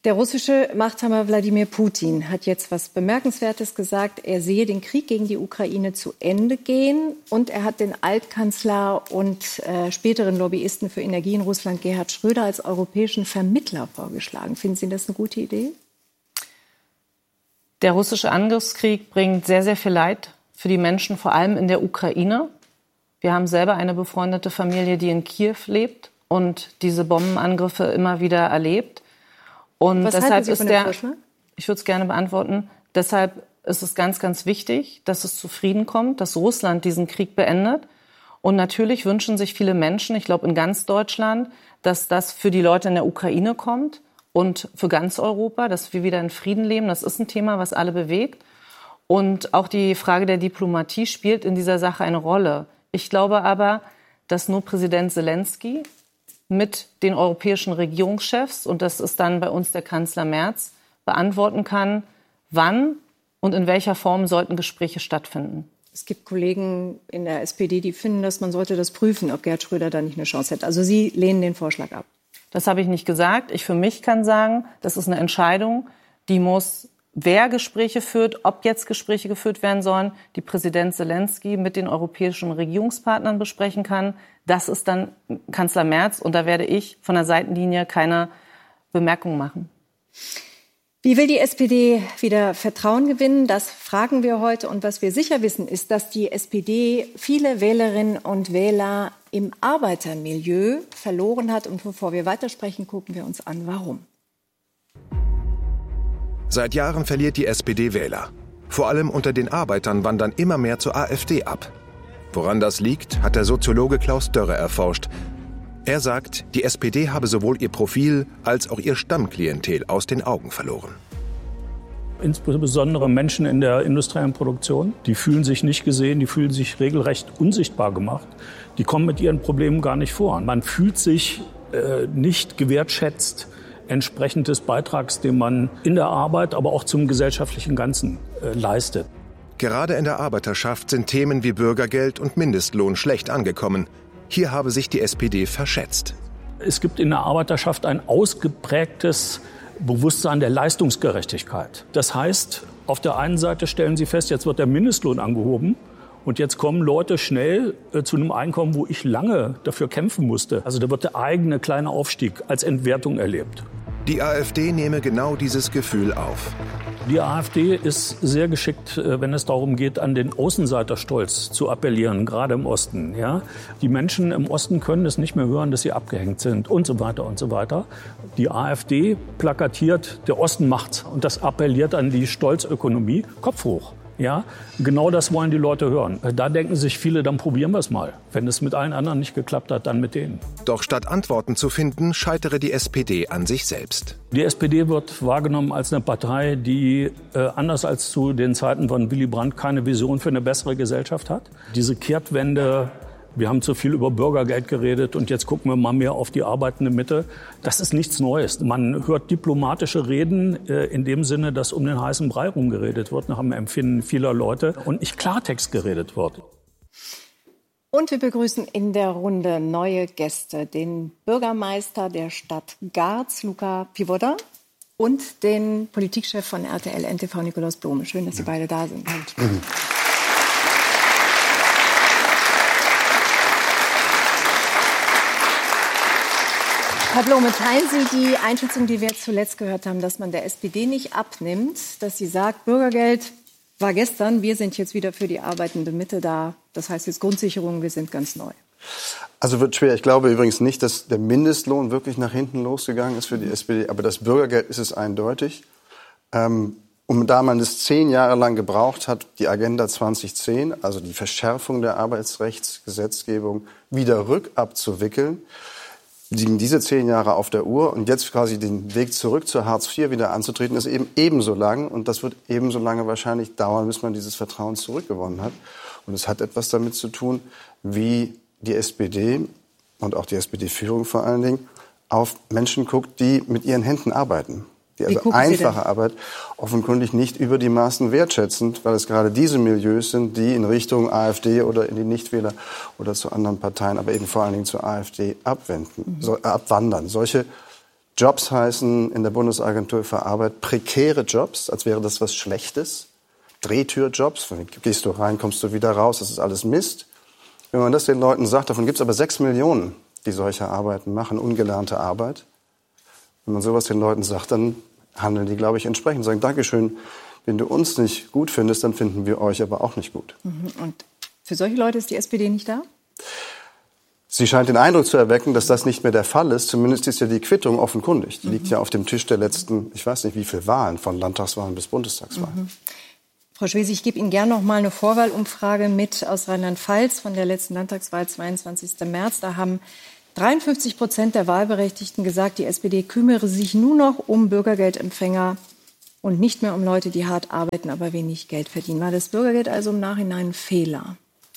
Der russische Machthaber Wladimir Putin hat jetzt was Bemerkenswertes gesagt. Er sehe den Krieg gegen die Ukraine zu Ende gehen. Und er hat den Altkanzler und späteren Lobbyisten für Energie in Russland, Gerhard Schröder, als europäischen Vermittler vorgeschlagen. Finden Sie das eine gute Idee?
Der russische Angriffskrieg bringt sehr, sehr viel Leid für die Menschen, vor allem in der Ukraine. Wir haben selber eine befreundete Familie, die in Kiew lebt und diese Bombenangriffe immer wieder erlebt. Und
was
deshalb
halten Sie
ist
von dem Vorschlag?
ich würde es gerne beantworten, deshalb ist es ganz, ganz wichtig, dass es zu Frieden kommt, dass Russland diesen Krieg beendet. Und natürlich wünschen sich viele Menschen, ich glaube in ganz Deutschland, dass das für die Leute in der Ukraine kommt und für ganz Europa, dass wir wieder in Frieden leben. Das ist ein Thema, was alle bewegt. Und auch die Frage der Diplomatie spielt in dieser Sache eine Rolle. Ich glaube aber, dass nur Präsident Zelensky mit den europäischen Regierungschefs, und das ist dann bei uns der Kanzler Merz, beantworten kann, wann und in welcher Form sollten Gespräche stattfinden.
Es gibt Kollegen in der SPD, die finden, dass man sollte das prüfen, ob Gerhard Schröder da nicht eine Chance hätte. Also Sie lehnen den Vorschlag ab.
Das habe ich nicht gesagt. Ich für mich kann sagen, das ist eine Entscheidung, die muss, wer Gespräche führt, ob jetzt Gespräche geführt werden sollen, die Präsident Zelensky mit den europäischen Regierungspartnern besprechen kann. Das ist dann Kanzler Merz und da werde ich von der Seitenlinie keine Bemerkung machen.
Wie will die SPD wieder Vertrauen gewinnen? Das fragen wir heute. Und was wir sicher wissen, ist, dass die SPD viele Wählerinnen und Wähler im Arbeitermilieu verloren hat. Und bevor wir weitersprechen, gucken wir uns an, warum.
Seit Jahren verliert die SPD Wähler. Vor allem unter den Arbeitern wandern immer mehr zur AfD ab. Woran das liegt, hat der Soziologe Klaus Dörre erforscht. Er sagt, die SPD habe sowohl ihr Profil als auch ihr Stammklientel aus den Augen verloren.
Insbesondere Menschen in der industriellen Produktion, die fühlen sich nicht gesehen, die fühlen sich regelrecht unsichtbar gemacht. Die kommen mit ihren Problemen gar nicht vor. Man fühlt sich nicht gewertschätzt entsprechend des Beitrags, den man in der Arbeit, aber auch zum gesellschaftlichen Ganzen leistet.
Gerade in der Arbeiterschaft sind Themen wie Bürgergeld und Mindestlohn schlecht angekommen. Hier habe sich die SPD verschätzt.
Es gibt in der Arbeiterschaft ein ausgeprägtes Bewusstsein der Leistungsgerechtigkeit. Das heißt, auf der einen Seite stellen Sie fest, jetzt wird der Mindestlohn angehoben und jetzt kommen Leute schnell zu einem Einkommen, wo ich lange dafür kämpfen musste. Also da wird der eigene kleine Aufstieg als Entwertung erlebt.
Die AfD nehme genau dieses Gefühl auf.
Die AfD ist sehr geschickt, wenn es darum geht, an den Außenseiterstolz zu appellieren, gerade im Osten. Ja? Die Menschen im Osten können es nicht mehr hören, dass sie abgehängt sind und so weiter und so weiter. Die AfD plakatiert, der Osten macht's und das appelliert an die Stolzökonomie. Kopf hoch. Ja, genau das wollen die Leute hören. Da denken sich viele, dann probieren wir es mal. Wenn es mit allen anderen nicht geklappt hat, dann mit denen.
Doch statt Antworten zu finden, scheitere die SPD an sich selbst.
Die SPD wird wahrgenommen als eine Partei, die anders als zu den Zeiten von Willy Brandt keine Vision für eine bessere Gesellschaft hat. Diese Kehrtwende, wir haben zu viel über Bürgergeld geredet und jetzt gucken wir mal mehr auf die arbeitende Mitte. Das ist nichts Neues. Man hört diplomatische Reden in dem Sinne, dass um den heißen Brei rumgeredet wird, nach dem Empfinden vieler Leute und nicht Klartext geredet wird.
Und wir begrüßen in der Runde neue Gäste, den Bürgermeister der Stadt Garz, Luca Pivoda, und den Politikchef von RTL NTV, Nikolaus Blome. Schön, dass Sie beide da sind. Herr Blome, teilen Sie die Einschätzung, die wir zuletzt gehört haben, dass man der SPD nicht abnimmt, dass sie sagt, Bürgergeld war gestern, wir sind jetzt wieder für die arbeitende Mitte da. Das heißt jetzt Grundsicherung, wir sind ganz neu.
Also wird schwer. Ich glaube übrigens nicht, dass der Mindestlohn wirklich nach hinten losgegangen ist für die SPD. Aber das Bürgergeld ist es eindeutig. Da man es 10 Jahre lang gebraucht hat, die Agenda 2010, also die Verschärfung der Arbeitsrechtsgesetzgebung, wieder rückabzuwickeln, liegen diese 10 Jahre auf der Uhr und jetzt quasi den Weg zurück zur Hartz IV wieder anzutreten, ist eben ebenso lang und das wird ebenso lange wahrscheinlich dauern, bis man dieses Vertrauen zurückgewonnen hat. Und es hat etwas damit zu tun, wie die SPD und auch die SPD-Führung vor allen Dingen auf Menschen guckt, die mit ihren Händen arbeiten. Die also einfache Arbeit offenkundig nicht über die Maßen wertschätzend, weil es gerade diese Milieus sind, die in Richtung AfD oder in die Nichtwähler oder zu anderen Parteien, aber eben vor allen Dingen zur AfD abwandern. Solche Jobs heißen in der Bundesagentur für Arbeit prekäre Jobs, als wäre das was Schlechtes. Drehtürjobs, gehst du rein, kommst du wieder raus, das ist alles Mist. Wenn man das den Leuten sagt, davon gibt es aber 6 Millionen, die solche Arbeiten machen, ungelernte Arbeit. Wenn man sowas den Leuten sagt, dann handeln die, glaube ich, entsprechend. Sagen, Dankeschön, wenn du uns nicht gut findest, dann finden wir euch aber auch nicht gut.
Und für solche Leute ist die SPD nicht da?
Sie scheint den Eindruck zu erwecken, dass das nicht mehr der Fall ist. Zumindest ist ja die Quittung offenkundig. Die liegt ja auf dem Tisch der letzten, ich weiß nicht wie viele Wahlen, von Landtagswahlen bis Bundestagswahlen.
Frau Schwesig, ich gebe Ihnen gerne noch mal eine Vorwahlumfrage mit aus Rheinland-Pfalz von der letzten Landtagswahl, 22. März. Da haben 53% der Wahlberechtigten gesagt, die SPD kümmere sich nur noch um Bürgergeldempfänger und nicht mehr um Leute, die hart arbeiten, aber wenig Geld verdienen. War das Bürgergeld also im Nachhinein ein Fehler?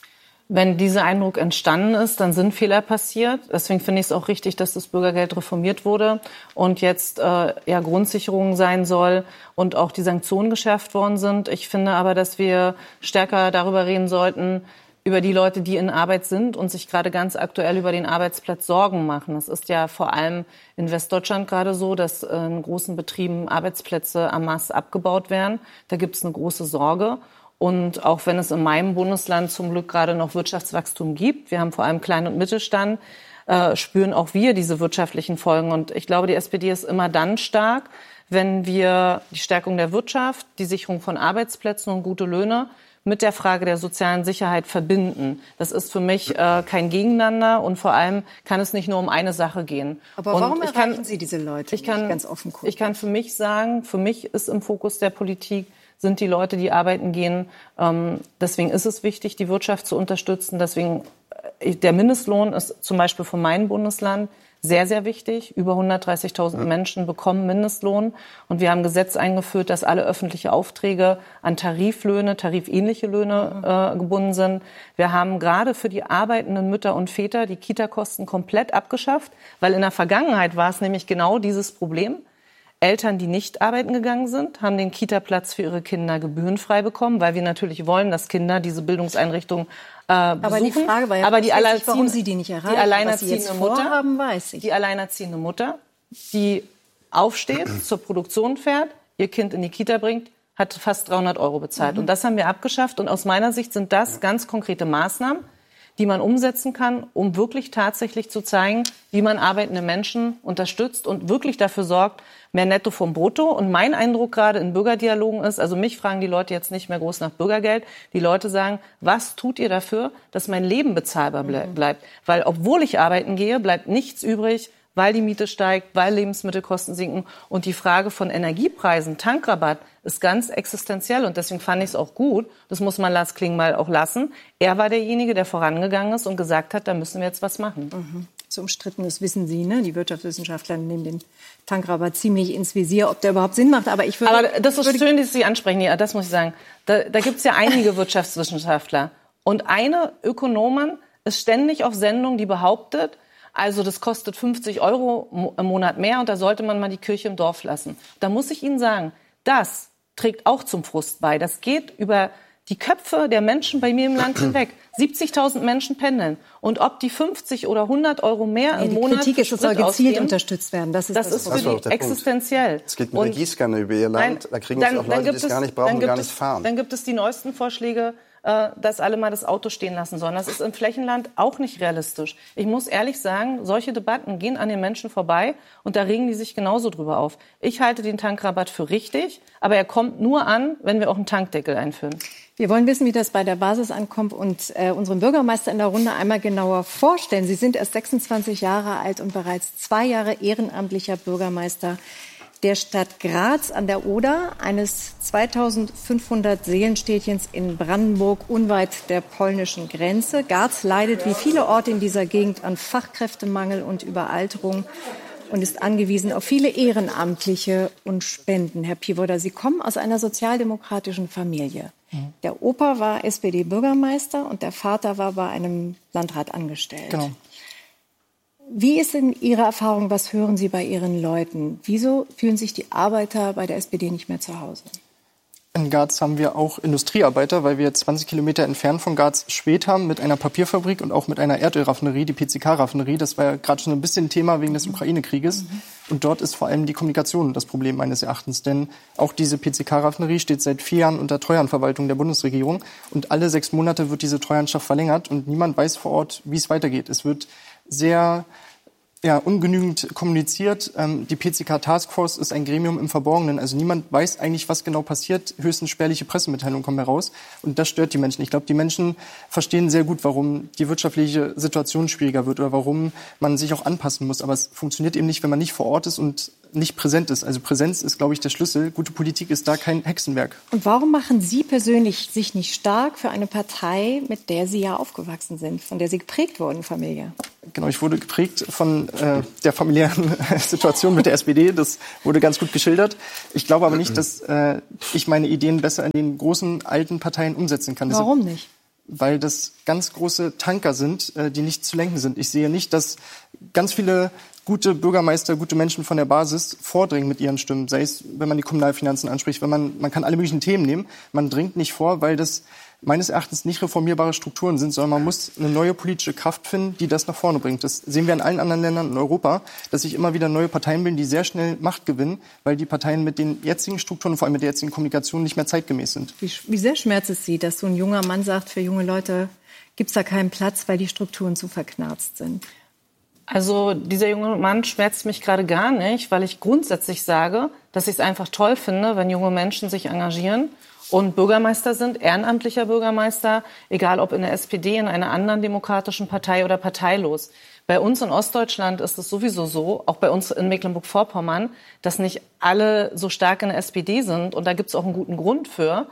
Wenn dieser Eindruck entstanden ist, dann sind Fehler passiert. Deswegen finde ich es auch richtig, dass das Bürgergeld reformiert wurde und jetzt Grundsicherung sein soll und auch die Sanktionen geschärft worden sind. Ich finde aber, dass wir stärker darüber reden sollten, über die Leute, die in Arbeit sind und sich gerade ganz aktuell über den Arbeitsplatz Sorgen machen. Es ist ja vor allem in Westdeutschland gerade so, dass in großen Betrieben Arbeitsplätze en masse abgebaut werden. Da gibt es eine große Sorge. Und auch wenn es in meinem Bundesland zum Glück gerade noch Wirtschaftswachstum gibt, wir haben vor allem Klein- und Mittelstand, spüren auch wir diese wirtschaftlichen Folgen. Und ich glaube, die SPD ist immer dann stark, wenn wir die Stärkung der Wirtschaft, die Sicherung von Arbeitsplätzen und gute Löhne mit der Frage der sozialen Sicherheit verbinden. Das ist für mich kein Gegeneinander und vor allem kann es nicht nur um eine Sache gehen.
Aber warum erreichen Sie diese Leute? Ich kann ganz offen gucken.
Ich kann für mich sagen, für mich ist im Fokus der Politik sind die Leute, die arbeiten gehen. Deswegen ist es wichtig, die Wirtschaft zu unterstützen. Deswegen der Mindestlohn ist zum Beispiel von meinem Bundesland sehr, sehr wichtig. Über 130.000 Menschen bekommen Mindestlohn. Und wir haben ein Gesetz eingeführt, dass alle öffentliche Aufträge an Tariflöhne, tarifähnliche Löhne gebunden sind. Wir haben gerade für die arbeitenden Mütter und Väter die Kita-Kosten komplett abgeschafft, weil in der Vergangenheit war es nämlich genau dieses Problem. Eltern, die nicht arbeiten gegangen sind, haben den Kita-Platz für ihre Kinder gebührenfrei bekommen, weil wir natürlich wollen, dass Kinder diese Bildungseinrichtung besuchen.
Aber die Frage war ja,
aber
warum Sie die nicht erreichen.
Die alleinerziehende Mutter,
vorhaben, weiß ich.
Die alleinerziehende Mutter, die aufsteht, zur Produktion fährt, ihr Kind in die Kita bringt, hat fast 300 € bezahlt. Und das haben wir abgeschafft. Und aus meiner Sicht sind das ganz konkrete Maßnahmen, die man umsetzen kann, um wirklich tatsächlich zu zeigen, wie man arbeitende Menschen unterstützt und wirklich dafür sorgt, mehr Netto vom Brutto. Und mein Eindruck gerade in Bürgerdialogen ist, also mich fragen die Leute jetzt nicht mehr groß nach Bürgergeld. Die Leute sagen, was tut ihr dafür, dass mein Leben bezahlbar bleibt? Weil obwohl ich arbeiten gehe, bleibt nichts übrig, weil die Miete steigt, weil Lebensmittelkosten sinken. Und die Frage von Energiepreisen, Tankrabatt, ist ganz existenziell. Und deswegen fand ich es auch gut, das muss man Lars Klingbeil auch lassen. Er war derjenige, der vorangegangen ist und gesagt hat, da müssen wir jetzt was machen.
So umstritten, das wissen Sie, ne? Die Wirtschaftswissenschaftler nehmen den Tankrabatt ziemlich ins Visier, ob der überhaupt Sinn macht. Aber
das ist schön, dass Sie ansprechen. Ja, das muss ich sagen. Da gibt es ja einige Wirtschaftswissenschaftler. Und eine Ökonomin ist ständig auf Sendung, die behauptet, also das kostet 50 € im Monat mehr und da sollte man mal die Kirche im Dorf lassen. Da muss ich Ihnen sagen, das trägt auch zum Frust bei. Das geht über die Köpfe der Menschen bei mir im Land hinweg. 70.000 Menschen pendeln. Und ob die 50 oder 100 € mehr im Monat...
Die Kritik ist, es soll gezielt unterstützt werden. Das ist
für die existenziell.
Es geht mit der Gießkanne über Ihr Land. Da kriegen es auch Leute, die es gar nicht brauchen und gar nicht fahren.
Dann gibt es die neuesten Vorschläge, dass alle mal das Auto stehen lassen sollen. Das ist im Flächenland auch nicht realistisch. Ich muss ehrlich sagen, solche Debatten gehen an den Menschen vorbei und da regen die sich genauso drüber auf. Ich halte den Tankrabatt für richtig, aber er kommt nur an, wenn wir auch einen Tankdeckel einführen.
Wir wollen wissen, wie das bei der Basis ankommt und unseren Bürgermeister in der Runde einmal genauer vorstellen. Sie sind erst 26 Jahre alt und bereits 2 Jahre ehrenamtlicher Bürgermeister der Stadt Graz an der Oder, eines 2500 Seelenstädtchens in Brandenburg, unweit der polnischen Grenze. Graz leidet wie viele Orte in dieser Gegend an Fachkräftemangel und Überalterung und ist angewiesen auf viele Ehrenamtliche und Spenden. Herr Pivoda, Sie kommen aus einer sozialdemokratischen Familie. Der Opa war SPD-Bürgermeister und der Vater war bei einem Landrat angestellt.
Genau.
Wie ist denn Ihre Erfahrung, was hören Sie bei Ihren Leuten? Wieso fühlen sich die Arbeiter bei der SPD nicht mehr zu Hause?
In Graz haben wir auch Industriearbeiter, weil wir 20 Kilometer entfernt von Graz Schwedt haben mit einer Papierfabrik und auch mit einer Erdölraffinerie, die PCK-Raffinerie. Das war ja gerade schon ein bisschen Thema wegen des Ukraine-Krieges. Und dort ist vor allem die Kommunikation das Problem meines Erachtens. Denn auch diese PCK-Raffinerie steht seit 4 Jahren unter Treuhandverwaltung der Bundesregierung. Und alle 6 Monate wird diese Treuhandschaft verlängert. Und niemand weiß vor Ort, wie es weitergeht. Es wird sehr ungenügend kommuniziert. Die PCK-Taskforce ist ein Gremium im Verborgenen. Also niemand weiß eigentlich, was genau passiert. Höchstens spärliche Pressemitteilungen kommen heraus. Und das stört die Menschen. Ich glaube, die Menschen verstehen sehr gut, warum die wirtschaftliche Situation schwieriger wird oder warum man sich auch anpassen muss. Aber es funktioniert eben nicht, wenn man nicht vor Ort ist und nicht präsent ist. Also Präsenz ist, glaube ich, der Schlüssel. Gute Politik ist da kein Hexenwerk.
Und warum machen Sie persönlich sich nicht stark für eine Partei, mit der Sie ja aufgewachsen sind, von der Sie geprägt wurden, Familie?
Genau, ich wurde geprägt von der familiären Situation mit der SPD. Das wurde ganz gut geschildert. Ich glaube aber nicht, dass ich meine Ideen besser in den großen, alten Parteien umsetzen kann.
Warum nicht?
Weil das ganz große Tanker sind, die nicht zu lenken sind. Ich sehe nicht, dass ganz viele gute Bürgermeister, gute Menschen von der Basis vordringen mit ihren Stimmen. Sei es, wenn man die Kommunalfinanzen anspricht, man kann alle möglichen Themen nehmen. Man dringt nicht vor, weil das meines Erachtens nicht reformierbare Strukturen sind, sondern man muss eine neue politische Kraft finden, die das nach vorne bringt. Das sehen wir in allen anderen Ländern in Europa, dass sich immer wieder neue Parteien bilden, die sehr schnell Macht gewinnen, weil die Parteien mit den jetzigen Strukturen, vor allem mit der jetzigen Kommunikation, nicht mehr zeitgemäß sind.
Wie sehr schmerzt es Sie, dass so ein junger Mann sagt, für junge Leute gibt es da keinen Platz, weil die Strukturen zu verknarzt sind?
Also dieser junge Mann schmerzt mich gerade gar nicht, weil ich grundsätzlich sage, dass ich es einfach toll finde, wenn junge Menschen sich engagieren und Bürgermeister sind, ehrenamtlicher Bürgermeister, egal ob in der SPD, in einer anderen demokratischen Partei oder parteilos. Bei uns in Ostdeutschland ist es sowieso so, auch bei uns in Mecklenburg-Vorpommern, dass nicht alle so stark in der SPD sind. Und da gibt es auch einen guten Grund für.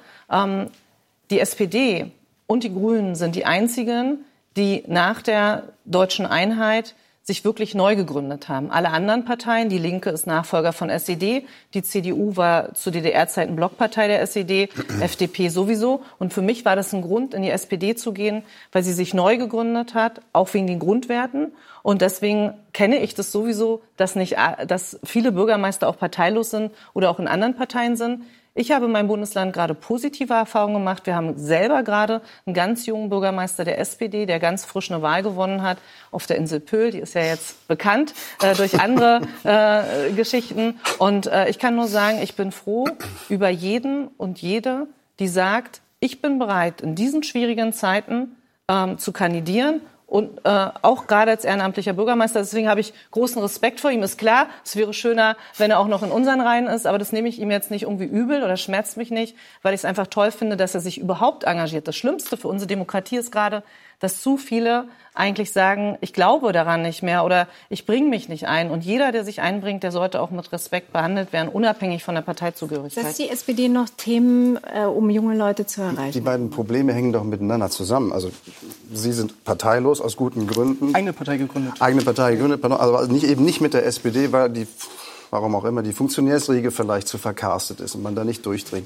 Die SPD und die Grünen sind die einzigen, die nach der deutschen Einheit sich wirklich neu gegründet haben. Alle anderen Parteien, die Linke ist Nachfolger von SED, die CDU war zu DDR-Zeiten Blockpartei der SED, FDP sowieso. Und für mich war das ein Grund, in die SPD zu gehen, weil sie sich neu gegründet hat, auch wegen den Grundwerten. Und deswegen kenne ich das sowieso, dass viele Bürgermeister auch parteilos sind oder auch in anderen Parteien sind. Ich habe in meinem Bundesland gerade positive Erfahrungen gemacht. Wir haben selber gerade einen ganz jungen Bürgermeister der SPD, der ganz frisch eine Wahl gewonnen hat auf der Insel Pöhl. Die ist ja jetzt bekannt durch andere Geschichten. Und ich kann nur sagen, ich bin froh über jeden und jede, die sagt, ich bin bereit, in diesen schwierigen Zeiten zu kandidieren. Und auch gerade als ehrenamtlicher Bürgermeister. Deswegen habe ich großen Respekt vor ihm. Ist klar, es wäre schöner, wenn er auch noch in unseren Reihen ist. Aber das nehme ich ihm jetzt nicht irgendwie übel oder schmerzt mich nicht, weil ich es einfach toll finde, dass er sich überhaupt engagiert. Das Schlimmste für unsere Demokratie ist gerade, dass zu viele eigentlich sagen, ich glaube daran nicht mehr oder ich bringe mich nicht ein. Und jeder, der sich einbringt, der sollte auch mit Respekt behandelt werden, unabhängig von der Parteizugehörigkeit.
Setzt die SPD noch Themen, um junge Leute zu erreichen?
Die beiden Probleme hängen doch miteinander zusammen. Also Sie sind parteilos aus guten Gründen.
Eigene Partei gegründet.
Eigene Partei gegründet, aber eben nicht mit der SPD, weil die, warum auch immer, die Funktionärsriege vielleicht zu verkarstet ist und man da nicht durchdringt.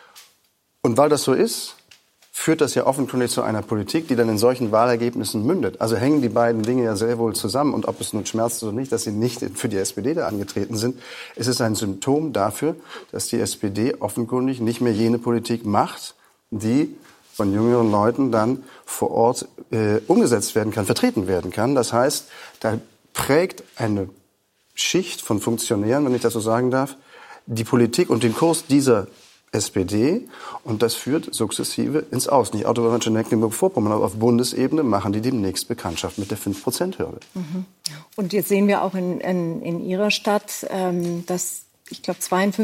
Und weil das so ist, führt das ja offenkundig zu einer Politik, die dann in solchen Wahlergebnissen mündet. Also hängen die beiden Dinge ja sehr wohl zusammen. Und ob es nun schmerzt oder nicht, dass sie nicht für die SPD da angetreten sind, ist es ein Symptom dafür, dass die SPD offenkundig nicht mehr jene Politik macht, die von jüngeren Leuten dann vor Ort umgesetzt werden kann, vertreten werden kann. Das heißt, da prägt eine Schicht von Funktionären, wenn ich das so sagen darf, die Politik und den Kurs dieser SPD, und das führt sukzessive ins Aus. Nicht automatisch in Mecklenburg-Vorpommern, aber auf Bundesebene machen die demnächst Bekanntschaft mit der 5%-Hürde.
Mhm. Und jetzt sehen wir auch in Ihrer Stadt, dass, ich glaube,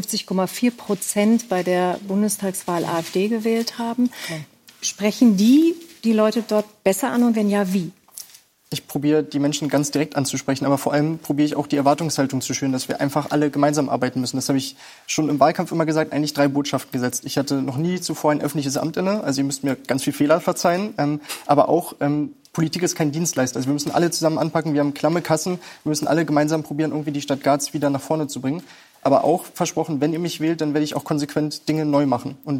52,4% bei der Bundestagswahl AfD gewählt haben. Okay. Sprechen die Leute dort besser an und wenn ja, wie?
Ich probiere, die Menschen ganz direkt anzusprechen, aber vor allem probiere ich auch die Erwartungshaltung zu schüren, dass wir einfach alle gemeinsam arbeiten müssen. Das habe ich schon im Wahlkampf immer gesagt, eigentlich 3 Botschaften gesetzt. Ich hatte noch nie zuvor ein öffentliches Amt inne, also ihr müsst mir ganz viel Fehler verzeihen, aber auch Politik ist kein Dienstleister. Also wir müssen alle zusammen anpacken, wir haben klamme Kassen, wir müssen alle gemeinsam probieren, irgendwie die Stadt Garz wieder nach vorne zu bringen. Aber auch versprochen, wenn ihr mich wählt, dann werde ich auch konsequent Dinge neu machen. Und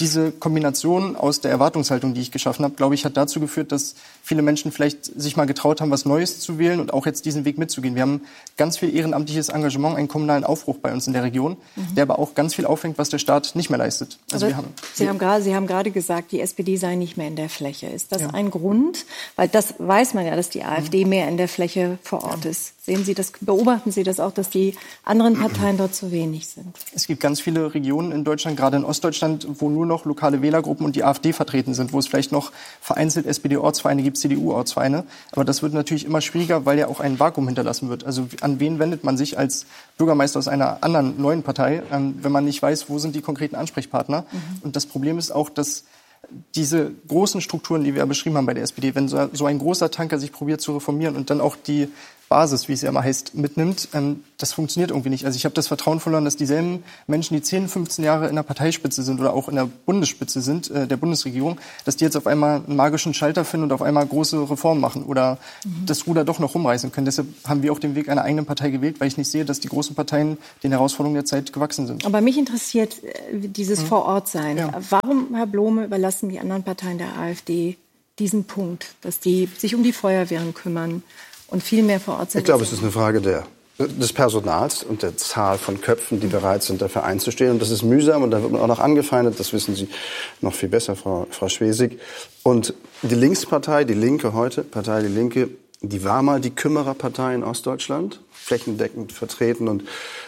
diese Kombination aus der Erwartungshaltung, die ich geschaffen habe, glaube ich, hat dazu geführt, dass viele Menschen vielleicht sich mal getraut haben, was Neues zu wählen und auch jetzt diesen Weg mitzugehen. Wir haben ganz viel ehrenamtliches Engagement, einen kommunalen Aufbruch bei uns in der Region, der aber auch ganz viel aufhängt, was der Staat nicht mehr leistet. Also
Sie haben gerade gesagt, die SPD sei nicht mehr in der Fläche. Ist das ein Grund? Weil das weiß man ja, dass die AfD mehr in der Fläche vor Ort ist. Sehen Sie das, beobachten Sie das auch, dass die anderen Parteien dort zu wenig sind?
Es gibt ganz viele Regionen in Deutschland, gerade in Ostdeutschland, wo nur noch lokale Wählergruppen und die AfD vertreten sind, wo es vielleicht noch vereinzelt SPD-Ortsvereine gibt, CDU-Ortsvereine. Aber das wird natürlich immer schwieriger, weil ja auch ein Vakuum hinterlassen wird. Also an wen wendet man sich als Bürgermeister aus einer anderen neuen Partei, wenn man nicht weiß, wo sind die konkreten Ansprechpartner? Und das Problem ist auch, dass diese großen Strukturen, die wir beschrieben haben bei der SPD, wenn so ein großer Tanker sich probiert zu reformieren und dann auch die Basis, wie es ja immer heißt, mitnimmt, das funktioniert irgendwie nicht. Also ich habe das Vertrauen verloren, dass dieselben Menschen, die 10, 15 Jahre in der Parteispitze sind oder auch in der Bundesspitze sind, der Bundesregierung, dass die jetzt auf einmal einen magischen Schalter finden und auf einmal große Reformen machen oder das Ruder doch noch rumreißen können. Deshalb haben wir auch den Weg einer eigenen Partei gewählt, weil ich nicht sehe, dass die großen Parteien den Herausforderungen der Zeit gewachsen sind.
Aber mich interessiert dieses Vorortsein. Ja. Warum, Herr Blome, überlassen die anderen Parteien der AfD diesen Punkt, dass die sich um die Feuerwehren kümmern und viel mehr vor Ort sind?
Ich glaube, es ist eine Frage des Personals und der Zahl von Köpfen, die bereit sind, dafür einzustehen. Und das ist mühsam und da wird man auch noch angefeindet. Das wissen Sie noch viel besser, Frau Schwesig. Und die Linkspartei, die Linke heute, Partei Die Linke, die war mal die Kümmererpartei in Ostdeutschland, flächendeckend vertreten. Und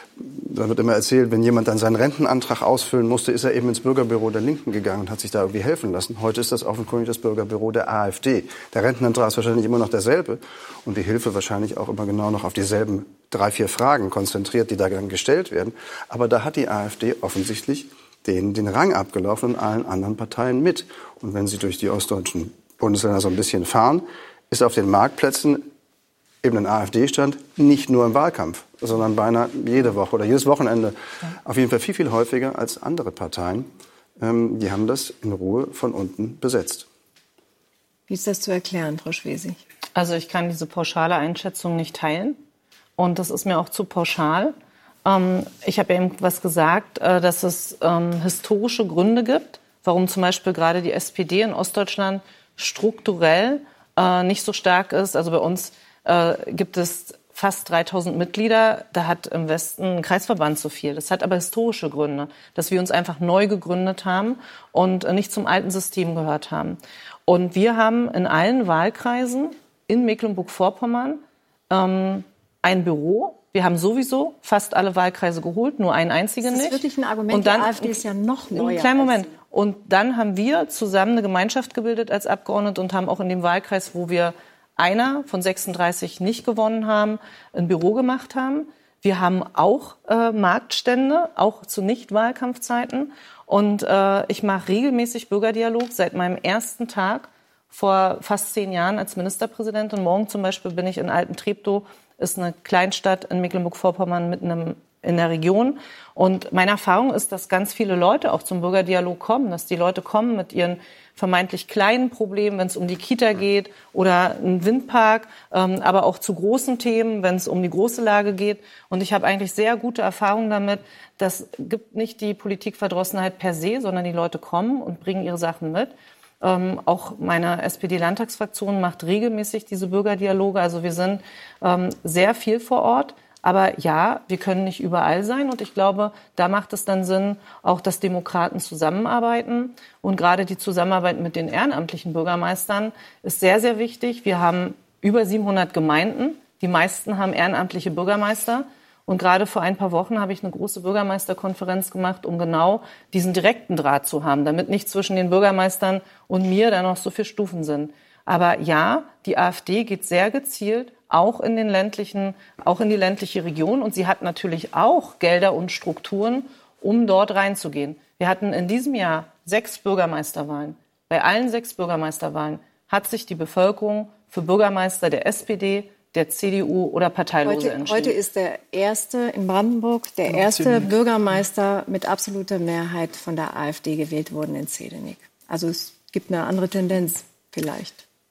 da wird immer erzählt, wenn jemand dann seinen Rentenantrag ausfüllen musste, ist er eben ins Bürgerbüro der Linken gegangen und hat sich da irgendwie helfen lassen. Heute ist das offenkundig das Bürgerbüro der AfD. Der Rentenantrag ist wahrscheinlich immer noch derselbe und die Hilfe wahrscheinlich auch immer genau noch auf dieselben 3, 4 Fragen konzentriert, die da dann gestellt werden. Aber da hat die AfD offensichtlich den Rang abgelaufen und allen anderen Parteien mit. Und wenn Sie durch die ostdeutschen Bundesländer so ein bisschen fahren, ist auf den Marktplätzen eben ein AfD-Stand, nicht nur im Wahlkampf, sondern beinahe jede Woche oder jedes Wochenende. Auf jeden Fall viel, viel häufiger als andere Parteien. Die haben das in Ruhe von unten besetzt.
Wie ist das zu erklären, Frau Schwesig?
Also ich kann diese pauschale Einschätzung nicht teilen. Und das ist mir auch zu pauschal. Ich habe ja eben was gesagt, dass es historische Gründe gibt, warum zum Beispiel gerade die SPD in Ostdeutschland strukturell nicht so stark ist. Also bei uns gibt es fast 3000 Mitglieder. Da hat im Westen ein Kreisverband so viel. Das hat aber historische Gründe, dass wir uns einfach neu gegründet haben und nicht zum alten System gehört haben. Und wir haben in allen Wahlkreisen in Mecklenburg-Vorpommern ein Büro. Wir haben sowieso fast alle Wahlkreise geholt, nur einen einzigen nicht.
Das ist wirklich ein Argument.
Und dann,
die AfD ist ja noch neuer.
Einen kleinen Moment. Und dann haben wir zusammen eine Gemeinschaft gebildet als Abgeordnete und haben auch in dem Wahlkreis, wo wir einer von 36 nicht gewonnen haben, ein Büro gemacht haben. Wir haben auch Marktstände, auch zu Nicht-Wahlkampfzeiten. Und ich mache regelmäßig Bürgerdialog seit meinem ersten Tag vor fast 10 Jahren als Ministerpräsidentin. Morgen zum Beispiel bin ich in Alten-Treptow, ist eine Kleinstadt in Mecklenburg-Vorpommern mitten in der Region. Und meine Erfahrung ist, dass ganz viele Leute auch zum Bürgerdialog kommen, dass die Leute kommen mit ihren vermeintlich kleinen Problemen, wenn es um die Kita geht oder einen Windpark, aber auch zu großen Themen, wenn es um die große Lage geht. Und ich habe eigentlich sehr gute Erfahrungen damit. Das gibt nicht die Politikverdrossenheit per se, sondern die Leute kommen und bringen ihre Sachen mit. Auch meine SPD-Landtagsfraktion macht regelmäßig diese Bürgerdialoge. Also wir sind sehr viel vor Ort. Aber ja, wir können nicht überall sein. Und ich glaube, da macht es dann Sinn, auch dass Demokraten zusammenarbeiten. Und gerade die Zusammenarbeit mit den ehrenamtlichen Bürgermeistern ist sehr, sehr wichtig. Wir haben über 700 Gemeinden. Die meisten haben ehrenamtliche Bürgermeister. Und gerade vor ein paar Wochen habe ich eine große Bürgermeisterkonferenz gemacht, um genau diesen direkten Draht zu haben, damit nicht zwischen den Bürgermeistern und mir da noch so viele Stufen sind. Aber ja, die AfD geht sehr gezielt auch in die ländliche Region. Und sie hat natürlich auch Gelder und Strukturen, um dort reinzugehen. Wir hatten in diesem Jahr 6 Bürgermeisterwahlen. Bei allen 6 Bürgermeisterwahlen hat sich die Bevölkerung für Bürgermeister der SPD, der CDU oder Parteilose entschieden.
Heute ist der erste in Brandenburg, der erste Bürgermeister mit absoluter Mehrheit von der AfD gewählt worden in Zehdenick. Also es gibt eine andere Tendenz vielleicht.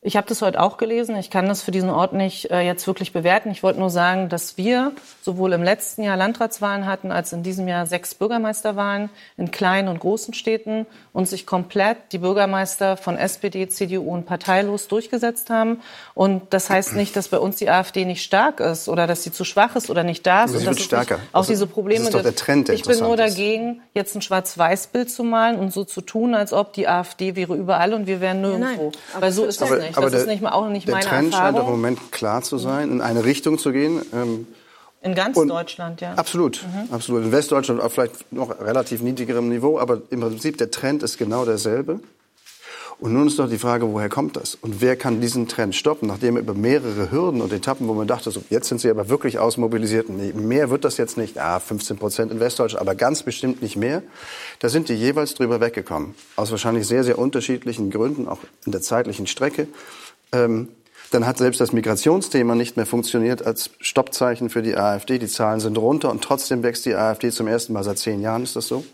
Ich habe das heute auch gelesen. Ich kann das für diesen Ort nicht jetzt wirklich bewerten. Ich wollte nur sagen, dass wir sowohl im letzten Jahr Landratswahlen hatten, als in diesem Jahr 6 Bürgermeisterwahlen in kleinen und großen Städten und sich komplett die Bürgermeister von SPD, CDU und parteilos durchgesetzt haben. Und das heißt nicht, dass bei uns die AfD nicht stark ist oder dass sie zu schwach ist oder nicht da ist.
Sie wird stärker.
Auch diese Probleme.
Das ist doch der Trend, der
ich bin nur
interessant ist.
dagegen, jetzt ein Schwarz-Weiß-Bild zu malen und so zu tun, als ob die AfD wäre überall und wir wären nirgendwo.
Nein,
weil so ist das nicht.
Aber
das ist auch nicht meine
Trend scheint
Erfahrung.
im Moment klar zu sein, in eine Richtung zu gehen.
In ganz Deutschland, ja.
Absolut, absolut. In Westdeutschland auf vielleicht noch relativ niedrigerem Niveau, aber im Prinzip der Trend ist genau derselbe. Und nun ist doch die Frage, woher kommt das? Und wer kann diesen Trend stoppen, nachdem über mehrere Hürden und Etappen, wo man dachte, so, jetzt sind sie aber wirklich ausmobilisiert. Nee, mehr wird das jetzt nicht. 15% in Westdeutschland, aber ganz bestimmt nicht mehr. Da sind die jeweils drüber weggekommen. Aus wahrscheinlich sehr, sehr unterschiedlichen Gründen, auch in der zeitlichen Strecke. Dann hat selbst das Migrationsthema nicht mehr funktioniert als Stoppzeichen für die AfD. Die Zahlen sind runter und trotzdem wächst die AfD zum ersten Mal seit 10 Jahren, ist das so?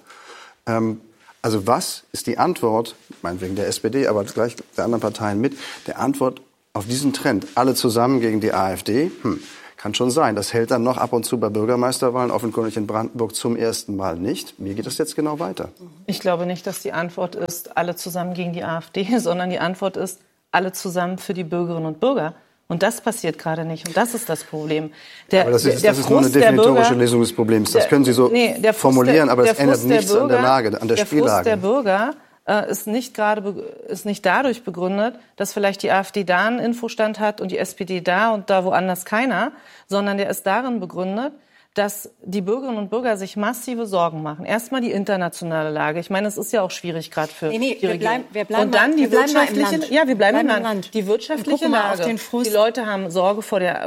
Also was ist die Antwort, meinetwegen der SPD, aber gleich der anderen Parteien mit, der Antwort auf diesen Trend? Alle zusammen gegen die AfD? Kann schon sein. Das hält dann noch ab und zu bei Bürgermeisterwahlen, offenkundig in Brandenburg zum ersten Mal nicht. Wie geht das jetzt genau weiter?
Ich glaube nicht, dass die Antwort ist, alle zusammen gegen die AfD, sondern die Antwort ist, alle zusammen für die Bürgerinnen und Bürger. Und das passiert gerade nicht. Und das ist das Problem.
Aber das ist nur eine definitorische Lösung des Problems. Das können Sie so formulieren, aber das ändert nichts an der Lage, an der Spiellage.
Der Frust der Bürger ist nicht dadurch begründet, dass vielleicht die AfD da einen Infostand hat und die SPD da und da woanders keiner, sondern der ist darin begründet, dass die Bürgerinnen und Bürger sich massive Sorgen machen. Erstmal die internationale Lage. Ich meine, es ist ja auch schwierig gerade für die Regierung. Und dann die wirtschaftliche, wir bleiben im Land. Die wirtschaftliche Lage. Die Leute haben Sorge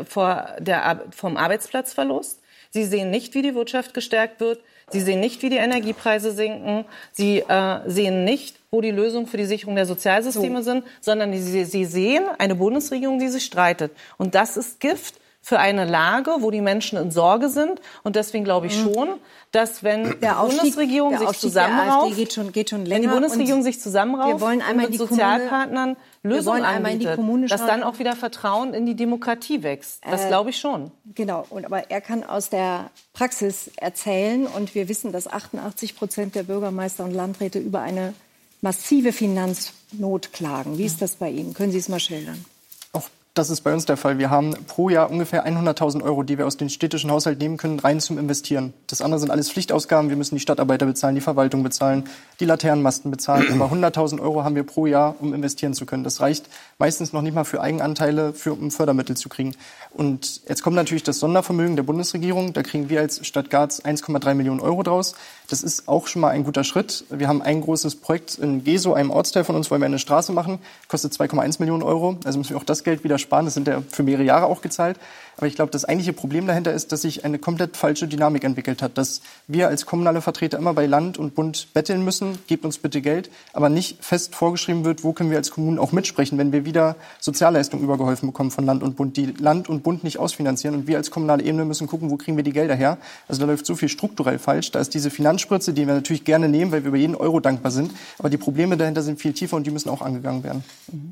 vom Arbeitsplatzverlust. Sie sehen nicht, wie die Wirtschaft gestärkt wird. Sie sehen nicht, wie die Energiepreise sinken. Sie sehen nicht, wo die Lösungen für die Sicherung der Sozialsysteme sind, sondern sie sehen eine Bundesregierung, die sich streitet. Und das ist Gift für eine Lage, wo die Menschen in Sorge sind. Und deswegen glaube ich schon, dass wenn die Bundesregierung sich zusammenrauft, wenn die Bundesregierung sich zusammenrauft und mit Sozialpartnern Lösungen anbietet, dass dann auch wieder Vertrauen in die Demokratie wächst. Das glaube ich schon.
Genau, aber er kann aus der Praxis erzählen. Und wir wissen, dass 88% der Bürgermeister und Landräte über eine massive Finanznot klagen. Wie ist das bei Ihnen? Können Sie es mal schildern?
Das ist bei uns der Fall. Wir haben pro Jahr ungefähr 100.000 Euro, die wir aus den städtischen Haushalt nehmen können, rein zum Investieren. Das andere sind alles Pflichtausgaben. Wir müssen die Stadtarbeiter bezahlen, die Verwaltung bezahlen, die Laternenmasten bezahlen. Aber 100.000 Euro haben wir pro Jahr, um investieren zu können. Das reicht meistens noch nicht mal für Eigenanteile, um Fördermittel zu kriegen. Und jetzt kommt natürlich das Sondervermögen der Bundesregierung. Da kriegen wir als Stadt Garz 1,3 Millionen Euro draus. Das ist auch schon mal ein guter Schritt. Wir haben ein großes Projekt in Gesow, einem Ortsteil von uns, wollen wir eine Straße machen. Kostet 2,1 Millionen Euro. Also müssen wir auch das Geld wieder sparen. Das sind ja für mehrere Jahre auch gezahlt. Aber ich glaube, das eigentliche Problem dahinter ist, dass sich eine komplett falsche Dynamik entwickelt hat. Dass wir als kommunale Vertreter immer bei Land und Bund betteln müssen, gebt uns bitte Geld, aber nicht fest vorgeschrieben wird, wo können wir als Kommunen auch mitsprechen, wenn wir wieder Sozialleistungen übergeholfen bekommen von Land und Bund, die Land und Bund nicht ausfinanzieren. Und wir als kommunale Ebene müssen gucken, wo kriegen wir die Gelder her. Also da läuft so viel strukturell falsch. Da ist diese Finanzspritze, die wir natürlich gerne nehmen, weil wir über jeden Euro dankbar sind. Aber die Probleme dahinter sind viel tiefer und die müssen auch angegangen werden.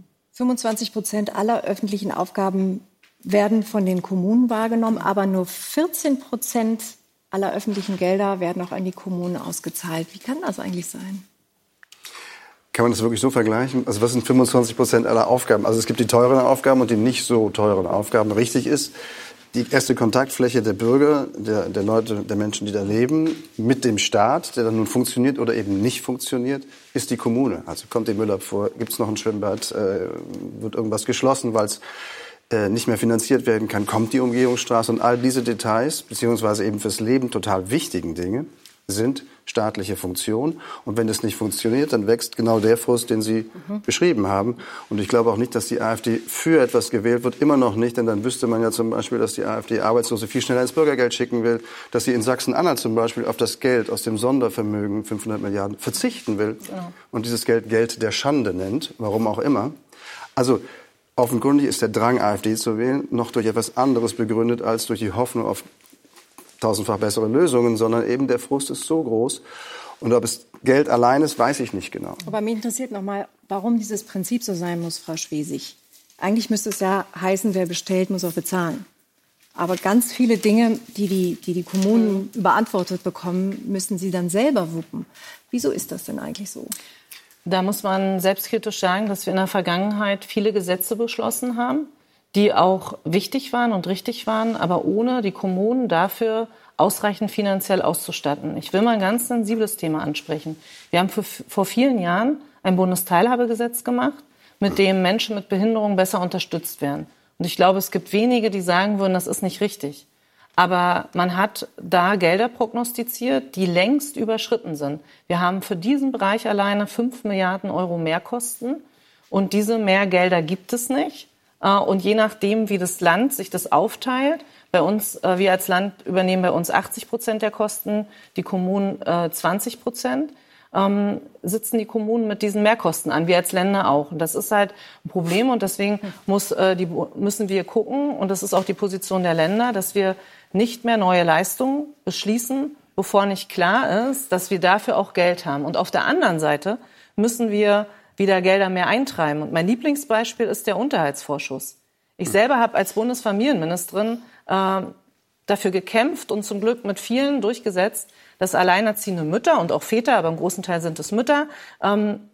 25% aller öffentlichen Aufgaben werden von den Kommunen wahrgenommen, aber nur 14% aller öffentlichen Gelder werden auch an die Kommunen ausgezahlt. Wie kann das eigentlich sein?
Kann man das wirklich so vergleichen? Also was sind 25% aller Aufgaben? Also es gibt die teuren Aufgaben und die nicht so teuren Aufgaben. Richtig ist, die erste Kontaktfläche der Bürger, der Leute, der Menschen, die da leben, mit dem Staat, der dann nun funktioniert oder eben nicht funktioniert, ist die Kommune. Also kommt die Müllabfuhr, gibt es noch ein Schwimmbad, wird irgendwas geschlossen, weil es nicht mehr finanziert werden kann, kommt die Umgehungsstraße und all diese Details, beziehungsweise eben fürs Leben total wichtigen Dinge, sind staatliche Funktionen. Und wenn das nicht funktioniert, dann wächst genau der Frust, den Sie beschrieben haben. Und ich glaube auch nicht, dass die AfD für etwas gewählt wird. Immer noch nicht, denn dann wüsste man ja zum Beispiel, dass die AfD Arbeitslose viel schneller ins Bürgergeld schicken will, dass sie in Sachsen-Anhalt zum Beispiel auf das Geld aus dem Sondervermögen, 500 Milliarden, verzichten will und dieses Geld der Schande nennt, warum auch immer. Also offenkundig ist der Drang, AfD zu wählen, noch durch etwas anderes begründet als durch die Hoffnung auf tausendfach bessere Lösungen, sondern eben der Frust ist so groß. Und ob es Geld allein ist, weiß ich nicht genau.
Aber mich interessiert noch mal, warum dieses Prinzip so sein muss, Frau Schwesig. Eigentlich müsste es ja heißen, wer bestellt, muss auch bezahlen. Aber ganz viele Dinge, die Kommunen überantwortet bekommen, müssen sie dann selber wuppen. Wieso ist das denn eigentlich so?
Da muss man selbstkritisch sagen, dass wir in der Vergangenheit viele Gesetze beschlossen haben, die auch wichtig waren und richtig waren, aber ohne die Kommunen dafür ausreichend finanziell auszustatten. Ich will mal ein ganz sensibles Thema ansprechen. Wir haben vor vielen Jahren ein Bundesteilhabegesetz gemacht, mit dem Menschen mit Behinderung besser unterstützt werden. Und ich glaube, es gibt wenige, die sagen würden, das ist nicht richtig. Aber man hat da Gelder prognostiziert, die längst überschritten sind. Wir haben für diesen Bereich alleine 5 Milliarden Euro Mehrkosten. Und diese Mehrgelder gibt es nicht. Und je nachdem, wie das Land sich das aufteilt, bei uns, wir als Land übernehmen bei uns 80% der Kosten, die Kommunen 20%. Sitzen die Kommunen mit diesen Mehrkosten an, wir als Länder auch. Und das ist halt ein Problem und deswegen müssen wir gucken, und das ist auch die Position der Länder, dass wir nicht mehr neue Leistungen beschließen, bevor nicht klar ist, dass wir dafür auch Geld haben. Und auf der anderen Seite müssen wir wieder Gelder mehr eintreiben. Und mein Lieblingsbeispiel ist der Unterhaltsvorschuss. Ich selber habe als Bundesfamilienministerin dafür gekämpft und zum Glück mit vielen durchgesetzt, dass alleinerziehende Mütter und auch Väter, aber im großen Teil sind es Mütter,